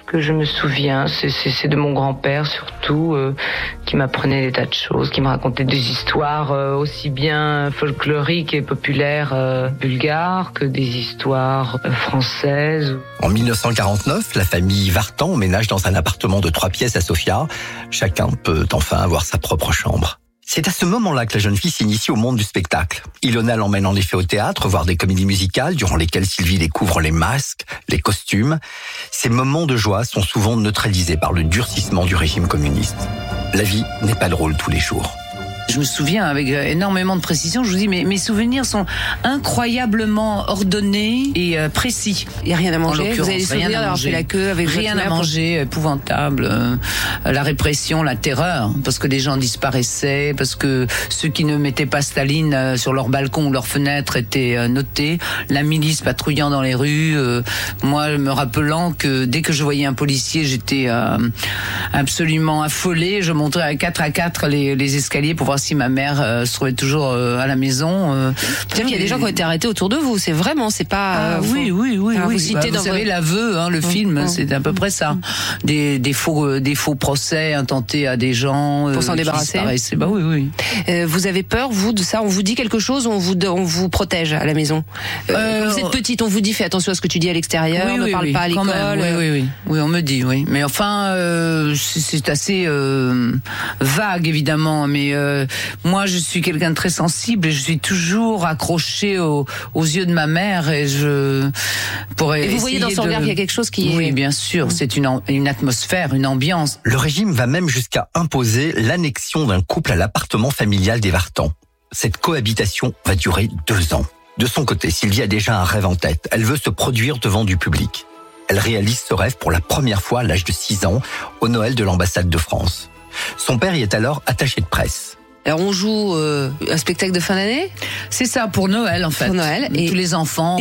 que je me souviens, c'est, c'est, c'est de mon grand-père surtout, euh, qui m'apprenait des tas de choses, qui me racontait des histoires euh, aussi bien folkloriques et populaires euh, bulgares que des histoires euh, françaises. En mille neuf cent quarante-neuf, la famille Vartan emménage dans un appartement de trois pièces à Sofia. Chacun peut enfin avoir sa propre chambre. C'est à ce moment-là que la jeune fille s'initie au monde du spectacle. Ilona l'emmène en effet au théâtre, voir des comédies musicales, durant lesquelles Sylvie découvre les masques, les costumes. Ces moments de joie sont souvent neutralisés par le durcissement du régime communiste. La vie n'est pas drôle tous les jours. Je me souviens avec énormément de précision, je vous dis, mais mes souvenirs sont incroyablement ordonnés et euh, précis. Il n'y a rien à manger, vous avez des souvenirs d'avoir fait la queue avec rien à manger, épouvantable. Euh, la répression, la terreur, parce que les gens disparaissaient, parce que ceux qui ne mettaient pas Staline euh, sur leur balcon ou leur fenêtre étaient euh, notés, la milice patrouillant dans les rues, euh, moi me rappelant que dès que je voyais un policier, j'étais euh, absolument affolée, je montais à quatre à quatre les, les escaliers pour voir si ma mère euh, se trouvait toujours euh, à la maison. Euh, C'est-à-dire qu'il y a des gens qui ont été arrêtés autour de vous, c'est vraiment, c'est pas... Ah, euh, oui, oui, oui. Vous, oui. citez Bah, dans vous savez, votre... l'aveu, hein, le mmh, film, mmh. c'est à peu près ça. Des, des, faux, des faux procès intentés à des gens. Pour euh, s'en débarrasser. Bah oui, oui. Euh, vous avez peur, vous, de ça? On vous dit quelque chose, on vous, on vous protège à la maison? euh, euh, Quand vous êtes petite, on vous dit, fais attention à ce que tu dis à l'extérieur, oui, ne oui, parle oui, pas à l'école. Oui, oui, oui. Oui, on me dit, oui. Mais enfin, euh, c'est, c'est assez euh, vague, évidemment. Mais euh, moi, je suis quelqu'un de très sensible et je suis toujours accrochée aux, aux yeux de ma mère et je pourrais. Et vous voyez dans son regard de... qu'il y a quelque chose qui oui, est. Oui, bien sûr. Mmh. C'est une, une atmosphère, une ambiance. Le régime va même jusqu'à imposer l'annexion d'un couple à l'appartement familial des Vartan. Cette cohabitation va durer deux ans. De son côté, Sylvie a déjà un rêve en tête. Elle veut se produire devant du public. Elle réalise ce rêve pour la première fois à l'âge de six ans, au Noël de l'ambassade de France. Son père y est alors attaché de presse. Alors on joue euh, un spectacle de fin d'année? C'est ça, pour Noël en fait. Pour Noël. Et tous les enfants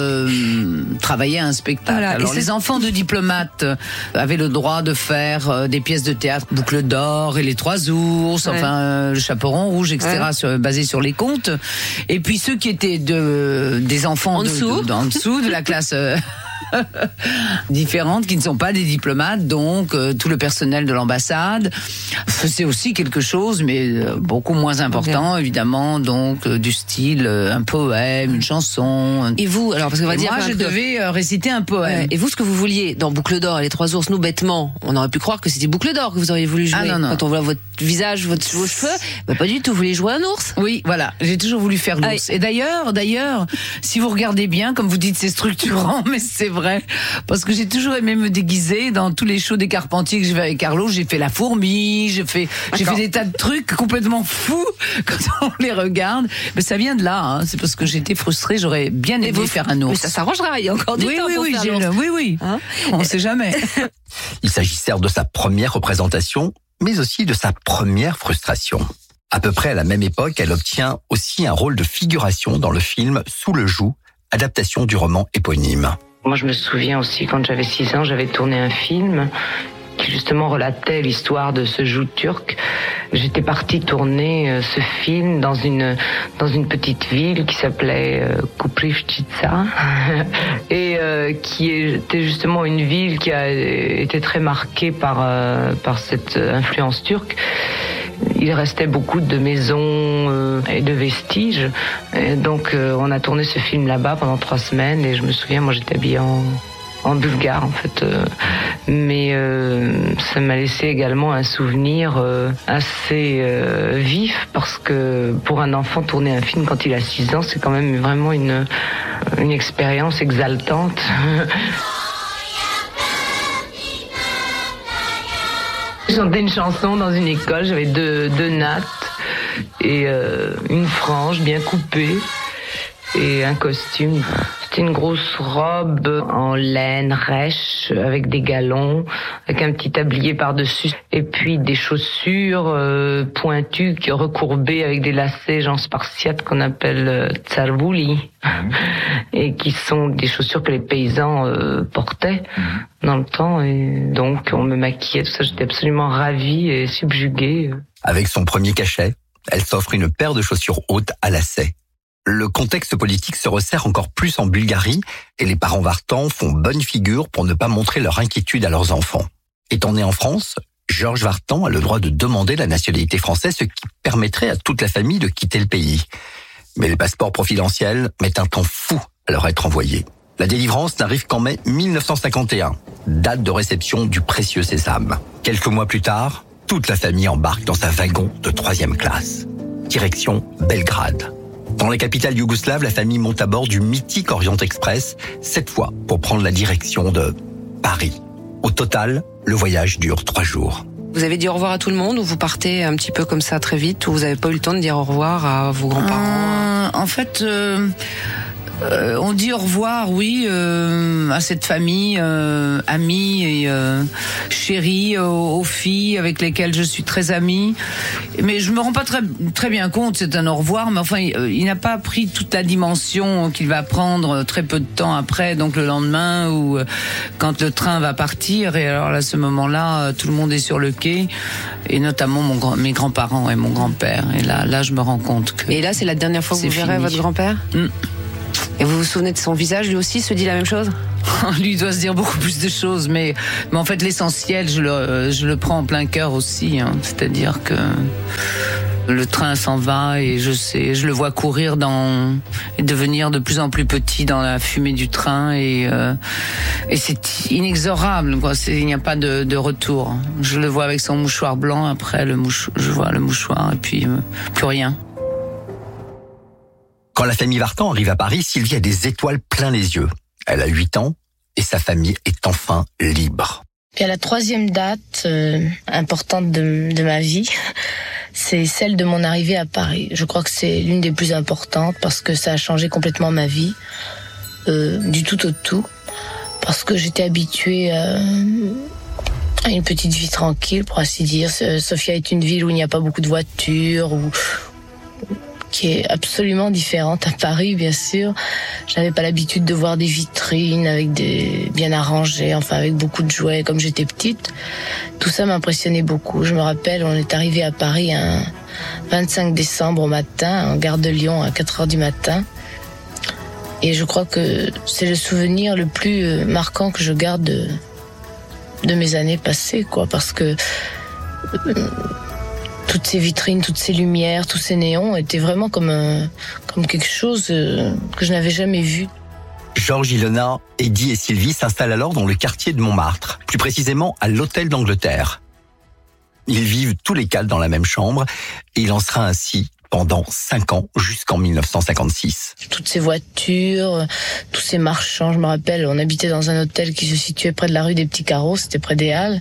euh, travaillaient à un spectacle. Voilà. Alors les enfants de diplomates avaient le droit de faire euh, des pièces de théâtre, Boucle d'or et les Trois ours, ouais. enfin euh, le Chaperon rouge, et cetera. Ouais. Sur, basés sur les contes. Et puis ceux qui étaient de des enfants en de, dessous, de, de, en dessous de la classe. Euh, différentes qui ne sont pas des diplomates, donc euh, tout le personnel de l'ambassade faisait aussi quelque chose, mais euh, beaucoup moins important, bien. Évidemment, donc euh, du style euh, un poème, une chanson. Et vous, alors parce qu'on va et dire, moi, je que... devais euh, réciter un poème. Ouais. Et vous, ce que vous vouliez dans Boucle d'or et les Trois ours, nous bêtement, on aurait pu croire que c'était Boucle d'or que vous auriez voulu jouer. Ah, non, non. Quand on voit votre visage, votre, vos cheveux, bah, pas du tout. Vous voulez jouer un ours? Oui, voilà. J'ai toujours voulu faire l'ours. Ah, et d'ailleurs, d'ailleurs, si vous regardez bien, comme vous dites, c'est structurant, mais c'est vrai, parce que j'ai toujours aimé me déguiser dans tous les shows des Carpentiers que je vais avec Carlo. J'ai fait la fourmi, j'ai fait, j'ai fait des tas de trucs complètement fous quand on les regarde. Mais ça vient de là, hein. C'est parce que j'étais frustrée. J'aurais bien aimé vous, faire un ours. Mais ça s'arrangera. Il y a encore du oui, temps oui, pour oui, faire j'ai l'ours. Le, oui, oui. Hein on ne sait jamais. Il s'agit certes de sa première représentation, mais aussi de sa première frustration. À peu près à la même époque, elle obtient aussi un rôle de figuration dans le film Sous le joug, adaptation du roman éponyme. Moi, je me souviens aussi, quand j'avais six ans, j'avais tourné un film qui justement relatait l'histoire de ce joug turc. J'étais partie tourner euh, ce film dans une dans une petite ville qui s'appelait euh, Koprivnica et euh, qui était justement une ville qui a été très marquée par euh, par cette influence turque. Il restait beaucoup de maisons euh, et de vestiges. Et donc euh, on a tourné ce film là-bas pendant trois semaines et je me souviens, moi j'étais habillée en, en bulgare en fait. Euh, mais euh, ça m'a laissé également un souvenir euh, assez euh, vif parce que pour un enfant tourner un film quand il a six ans, c'est quand même vraiment une, une expérience exaltante. J'ai chanté une chanson dans une école, j'avais deux, deux nattes et euh, une frange bien coupée et un costume. C'était une grosse robe en laine rêche avec des galons, avec un petit tablier par-dessus et puis des chaussures euh, pointues qui recourbées avec des lacets genre spartiates qu'on appelle euh, tsarvouli et qui sont des chaussures que les paysans euh, portaient dans le temps et donc on me maquillait, tout ça, j'étais absolument ravie et subjuguée. Avec son premier cachet, elle s'offre une paire de chaussures hautes à lacets. Le contexte politique se resserre encore plus en Bulgarie et les parents Vartan font bonne figure pour ne pas montrer leur inquiétude à leurs enfants. Étant né en France, Georges Vartan a le droit de demander la nationalité française, ce qui permettrait à toute la famille de quitter le pays. Mais les passeports providentiels mettent un temps fou à leur être envoyés. La délivrance n'arrive qu'en mai mille neuf cent cinquante et un, date de réception du précieux sésame. Quelques mois plus tard, toute la famille embarque dans un wagon de troisième classe. Direction Belgrade. Dans la capitale yougoslave, la famille monte à bord du mythique Orient Express, cette fois pour prendre la direction de Paris. Au total, le voyage dure trois jours. Vous avez dit au revoir à tout le monde ou vous partez un petit peu comme ça très vite ou vous n'avez pas eu le temps de dire au revoir à vos grands-parents? euh, En fait... Euh... Euh, on dit au revoir, oui, euh, à cette famille, euh, amis et euh, chérie, aux, aux filles avec lesquelles je suis très amie. Mais je me rends pas très très bien compte, c'est un au revoir, mais enfin, il, il n'a pas pris toute la dimension qu'il va prendre très peu de temps après, donc le lendemain ou euh, quand le train va partir. Et alors là, à ce moment-là, tout le monde est sur le quai, et notamment mon grand, mes grands-parents et mon grand-père. Et là, là, je me rends compte que. Et là, c'est la dernière fois que vous verrez votre grand-père. Mm. Et vous vous souvenez de son visage, lui aussi se dit la même chose? Lui il doit se dire beaucoup plus de choses, mais, mais en fait l'essentiel, je le, je le prends en plein cœur aussi. Hein. C'est-à-dire que le train s'en va et je sais, je le vois courir dans, et devenir de plus en plus petit dans la fumée du train et, euh, et c'est inexorable, quoi. C'est, il n'y a pas de, de retour. Je le vois avec son mouchoir blanc, après le mouchoir, je vois le mouchoir et puis euh, plus rien. Quand la famille Vartan arrive à Paris, Sylvie a des étoiles plein les yeux. Elle a huit ans et sa famille est enfin libre. Et la troisième date euh, importante de, de ma vie, c'est celle de mon arrivée à Paris. Je crois que c'est l'une des plus importantes parce que ça a changé complètement ma vie, euh, du tout au tout. Parce que j'étais habituée à, à une petite vie tranquille, pour ainsi dire. Sofia est une ville où il n'y a pas beaucoup de voitures, où... qui est absolument différente à Paris, bien sûr. J'avais pas l'habitude de voir des vitrines avec des bien arrangées, enfin avec beaucoup de jouets comme j'étais petite. Tout ça m'impressionnait beaucoup. Je me rappelle, on est arrivé à Paris un vingt-cinq décembre au matin, en gare de Lyon à quatre heures du matin. Et je crois que c'est le souvenir le plus marquant que je garde de, de mes années passées, quoi, parce que toutes ces vitrines, toutes ces lumières, tous ces néons étaient vraiment comme, un, comme quelque chose que je n'avais jamais vu. Georges, Ilona, Eddie et Sylvie s'installent alors dans le quartier de Montmartre, plus précisément à l'Hôtel d'Angleterre. Ils vivent tous les quatre dans la même chambre et il en sera ainsi pendant cinq ans jusqu'en mille neuf cent cinquante-six. Toutes ces voitures, tous ces marchands, je me rappelle, on habitait dans un hôtel qui se situait près de la rue des Petits Carreaux, c'était près des Halles.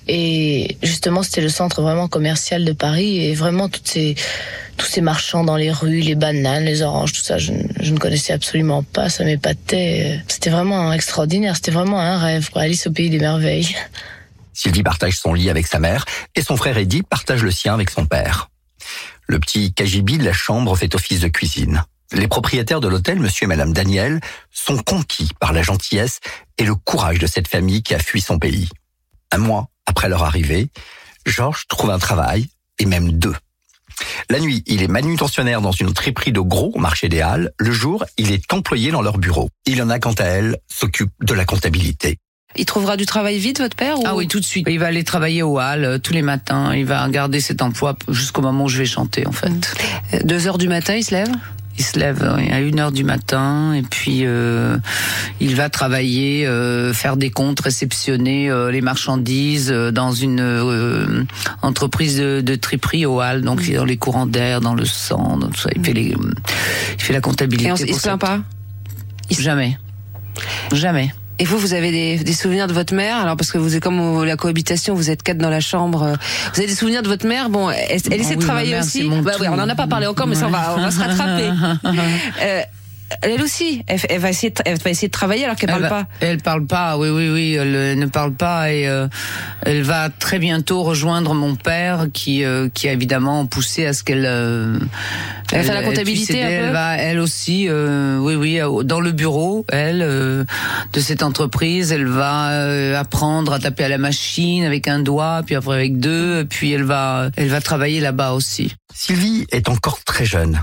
Et justement, c'était le centre vraiment commercial de Paris et vraiment toutes ces, tous ces marchands dans les rues, les bananes, les oranges, tout ça, je, je ne connaissais absolument pas, ça m'épatait. C'était vraiment extraordinaire, c'était vraiment un rêve, quoi. Alice au pays des merveilles. Sylvie partage son lit avec sa mère et son frère Eddie partage le sien avec son père. Le petit cagibi de la chambre fait office de cuisine. Les propriétaires de l'hôtel, monsieur et madame Daniel, sont conquis par la gentillesse et le courage de cette famille qui a fui son pays. Un mois après leur arrivée, Georges trouve un travail, et même deux. La nuit, il est manutentionnaire dans une triperie de gros au marché des Halles. Le jour, il est employé dans leur bureau. Ilona, quant à elle, s'occupe de la comptabilité. Il trouvera du travail vite, votre père ou... Ah oui, tout de suite. Il va aller travailler aux Halles euh, tous les matins. Il va garder cet emploi jusqu'au moment où je vais chanter, en fait. Mmh. Deux heures du matin, il se lève ? Il se lève à une heure du matin et puis euh, il va travailler, euh, faire des comptes, réceptionner euh, les marchandises euh, dans une euh, entreprise de, de triperie aux Halles, donc mmh. dans les courants d'air, dans le sang, dans tout ça. Il fait les, il fait la comptabilité. Et on, il se plaint pas ? Jamais, jamais. Et vous, vous avez des, des souvenirs de votre mère? Alors parce que vous êtes comme au, la cohabitation, vous êtes quatre dans la chambre. Vous avez des souvenirs de votre mère? Bon, elle, elle essaie oh, de oui, travailler mère, aussi. Bah oui, on n'en a pas parlé encore, mais ouais. ça on va, on va se rattraper. euh, elle aussi, elle, elle va essayer, de, elle va essayer de travailler alors qu'elle elle parle va, pas. Elle parle pas, oui, oui, oui, elle ne parle pas et euh, elle va très bientôt rejoindre mon père qui, euh, qui a évidemment poussé à ce qu'elle. Euh, elle, elle fait la comptabilité un peu. Elle va, elle aussi, euh, oui, oui, dans le bureau, elle euh, de cette entreprise, elle va euh, apprendre à taper à la machine avec un doigt, puis après avec deux, puis elle va, elle va travailler là-bas aussi. Sylvie est encore très jeune.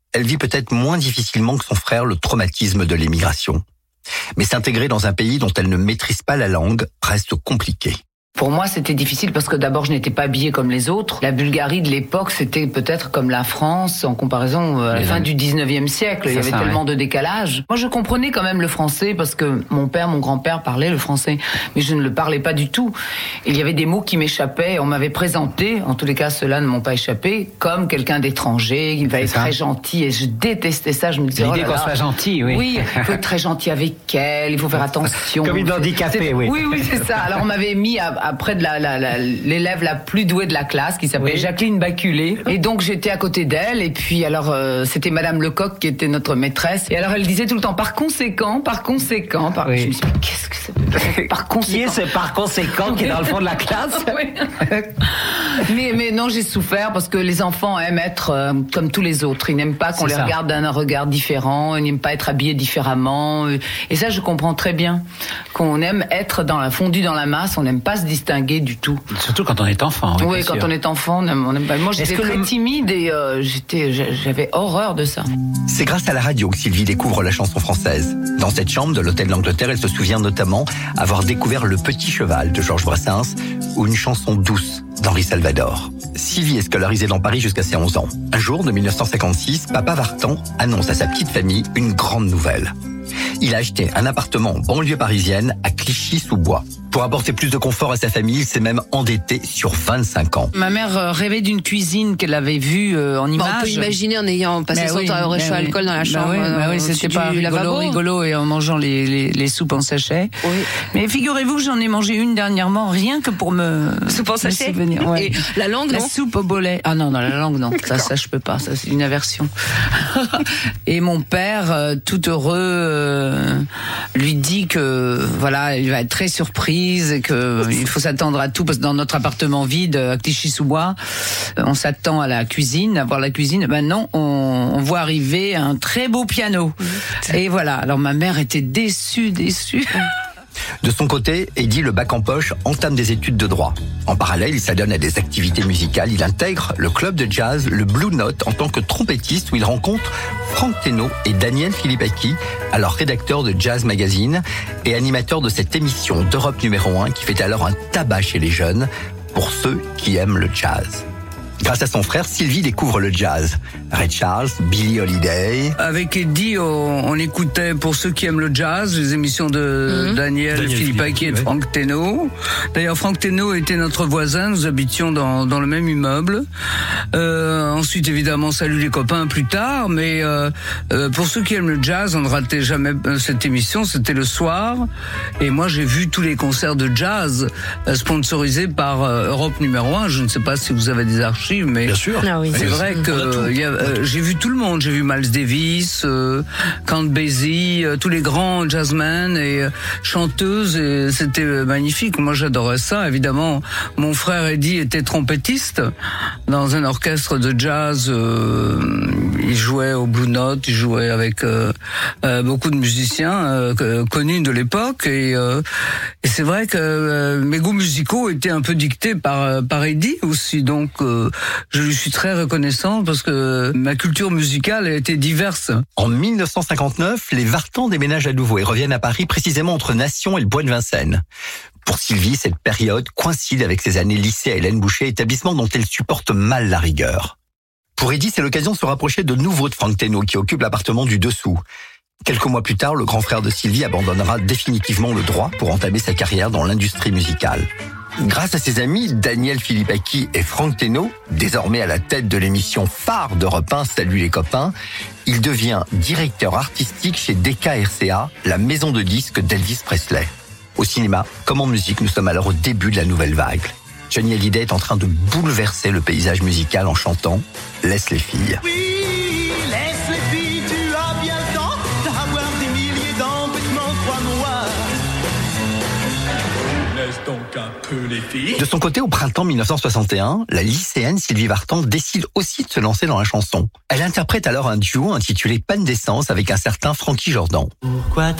Elle vit peut-être moins difficilement que son frère le traumatisme de l'émigration. Mais s'intégrer dans un pays dont elle ne maîtrise pas la langue reste compliqué. Pour moi, c'était difficile parce que d'abord, je n'étais pas habillée comme les autres. La Bulgarie de l'époque, c'était peut-être comme la France en comparaison à la fin du dix-neuvième siècle. Il y avait ça, tellement ouais. de décalage. Moi, je comprenais quand même le français parce que mon père, mon grand-père parlait le français, mais je ne le parlais pas du tout. Il y avait des mots qui m'échappaient. On m'avait présenté, en tous les cas, ceux-là ne m'ont pas échappé, comme quelqu'un d'étranger, qui va être très gentil. Et je détestais ça. Je me disais, l'idée oh là qu'on là. soit gentil, oui. Oui, il faut être très gentil avec elle. Il faut faire attention. Comme une handicapée, oui. Oui, oui, c'est ça. Alors, on m'avait mis à après de la, la, la, l'élève la plus douée de la classe qui s'appelait oui. Jacqueline Baculé. Et donc j'étais à côté d'elle et puis alors euh, c'était Madame Lecoq qui était notre maîtresse. Et alors elle disait tout le temps par conséquent, par conséquent. Par... Oui. Je me suis dit mais qu'est-ce que c'est par conséquent? Qui est ce par conséquent qui est dans le fond de la classe? mais, mais non, j'ai souffert parce que les enfants aiment être euh, comme tous les autres. Ils n'aiment pas qu'on c'est les ça. regarde d'un regard différent. Ils n'aiment pas être habillés différemment. Et ça je comprends très bien. Qu'on aime être dans la fondue dans la masse, on n'aime pas se distinguer du tout. Surtout quand on est enfant. Oui, oui quand sûr. on est enfant, on aime, on aime pas. Moi, j'étais très le... timide et euh, j'étais, j'avais horreur de ça. C'est grâce à la radio que Sylvie découvre la chanson française. Dans cette chambre de l'hôtel d'Angleterre, elle se souvient notamment avoir découvert Le Petit Cheval de Georges Brassens ou une chanson douce d'Henri Salvador. Sylvie est scolarisée dans Paris jusqu'à ses onze ans. Un jour, de mille neuf cent cinquante-six, Papa Vartan annonce à sa petite famille une grande nouvelle. Il a acheté un appartement en banlieue parisienne à Clichy-sous-Bois. Pour apporter plus de confort à sa famille, il s'est même endetté sur vingt-cinq ans. Ma mère euh, rêvait d'une cuisine qu'elle avait vue euh, en image. Bon, on peut imaginer en ayant passé mais son oui, temps à réchauffer l'alcool dans la chambre. Bah oui, bah oui, c'était pas rigolo, rigolo et en mangeant les, les, les soupes en sachet. Oui. Mais figurez-vous que j'en ai mangé une dernièrement, rien que pour me... Soupe en sachet ouais. Et la langue, la non? La soupe au bolet. Ah non, non, la langue, non. ça, ça, je peux pas. Ça, c'est une aversion. Et mon père, euh, tout heureux, euh, lui dit que, voilà, il va être très surprise et que il faut s'attendre à tout parce que dans notre appartement vide à Clichy-sous-Bois, on s'attend à la cuisine, à voir la cuisine. Maintenant, on, on voit arriver un très beau piano. Et voilà. Alors ma mère était déçue, déçue. De son côté, Eddie, le bac en poche, entame des études de droit. En parallèle, il s'adonne à des activités musicales. Il intègre le club de jazz, le Blue Note, en tant que trompettiste, où il rencontre Franck Thénault et Daniel Philippaki, alors rédacteur de Jazz Magazine et animateur de cette émission d'Europe numéro un qui fait alors un tabac chez les jeunes pour ceux qui aiment le jazz. Grâce à son frère, Sylvie découvre le jazz. Ray Charles, Billie Holiday. Avec Eddie, on, on écoutait, pour ceux qui aiment le jazz, les émissions de mmh. Daniel, Daniel Philippaki et de ouais. Franck Thénault. D'ailleurs, Franck Thénault était notre voisin, nous habitions dans, dans le même immeuble. Euh, ensuite, évidemment, Salut les copains plus tard, mais euh, euh, pour ceux qui aiment le jazz, on ne ratait jamais cette émission, c'était le soir. Et moi, j'ai vu tous les concerts de jazz euh, sponsorisés par euh, Europe numéro un. Je ne sais pas si vous avez des archives. Mais bien sûr. Ah oui. C'est vrai que euh, y a, euh, j'ai vu tout le monde. J'ai vu Miles Davis, euh, Count Basie, euh, tous les grands jazzmen et euh, chanteuses. Et c'était magnifique. Moi, j'adorais ça. Évidemment, mon frère Eddie était trompettiste dans un orchestre de jazz. Euh, il jouait au Blue Note. Il jouait avec euh, euh, beaucoup de musiciens euh, connus de l'époque. Et, euh, et c'est vrai que euh, mes goûts musicaux étaient un peu dictés par par Eddie aussi. Donc euh, je lui suis très reconnaissant parce que ma culture musicale a été diverse. En mille neuf cent cinquante-neuf, les Vartan déménagent à nouveau et reviennent à Paris précisément entre Nation et le Bois de Vincennes. Pour Sylvie, cette période coïncide avec ses années lycée à Hélène Boucher, établissement dont elle supporte mal la rigueur. Pour Eddie, c'est l'occasion de se rapprocher de nouveau de Franck Thénault qui occupe l'appartement du dessous. Quelques mois plus tard, le grand frère de Sylvie abandonnera définitivement le droit pour entamer sa carrière dans l'industrie musicale. Grâce à ses amis Daniel Philippaki et Franck Thénault, désormais à la tête de l'émission phare d'Europe un, Salut les copains, il devient directeur artistique chez D K R C A, la maison de disques d'Elvis Presley. Au cinéma, comme en musique, nous sommes alors au début de la nouvelle vague. Johnny Hallyday est en train de bouleverser le paysage musical en chantant « Laisse les filles ». Oui, laisse les filles, tu as bien le temps d'avoir des milliers d'embêtements, crois-moi. Laisse donc un peu les filles. De son côté, au printemps mille neuf cent soixante et un, la lycéenne Sylvie Vartan décide aussi de se lancer dans la chanson. Elle interprète alors un duo intitulé Panne d'essence avec un certain Frankie Jordan. Pourquoi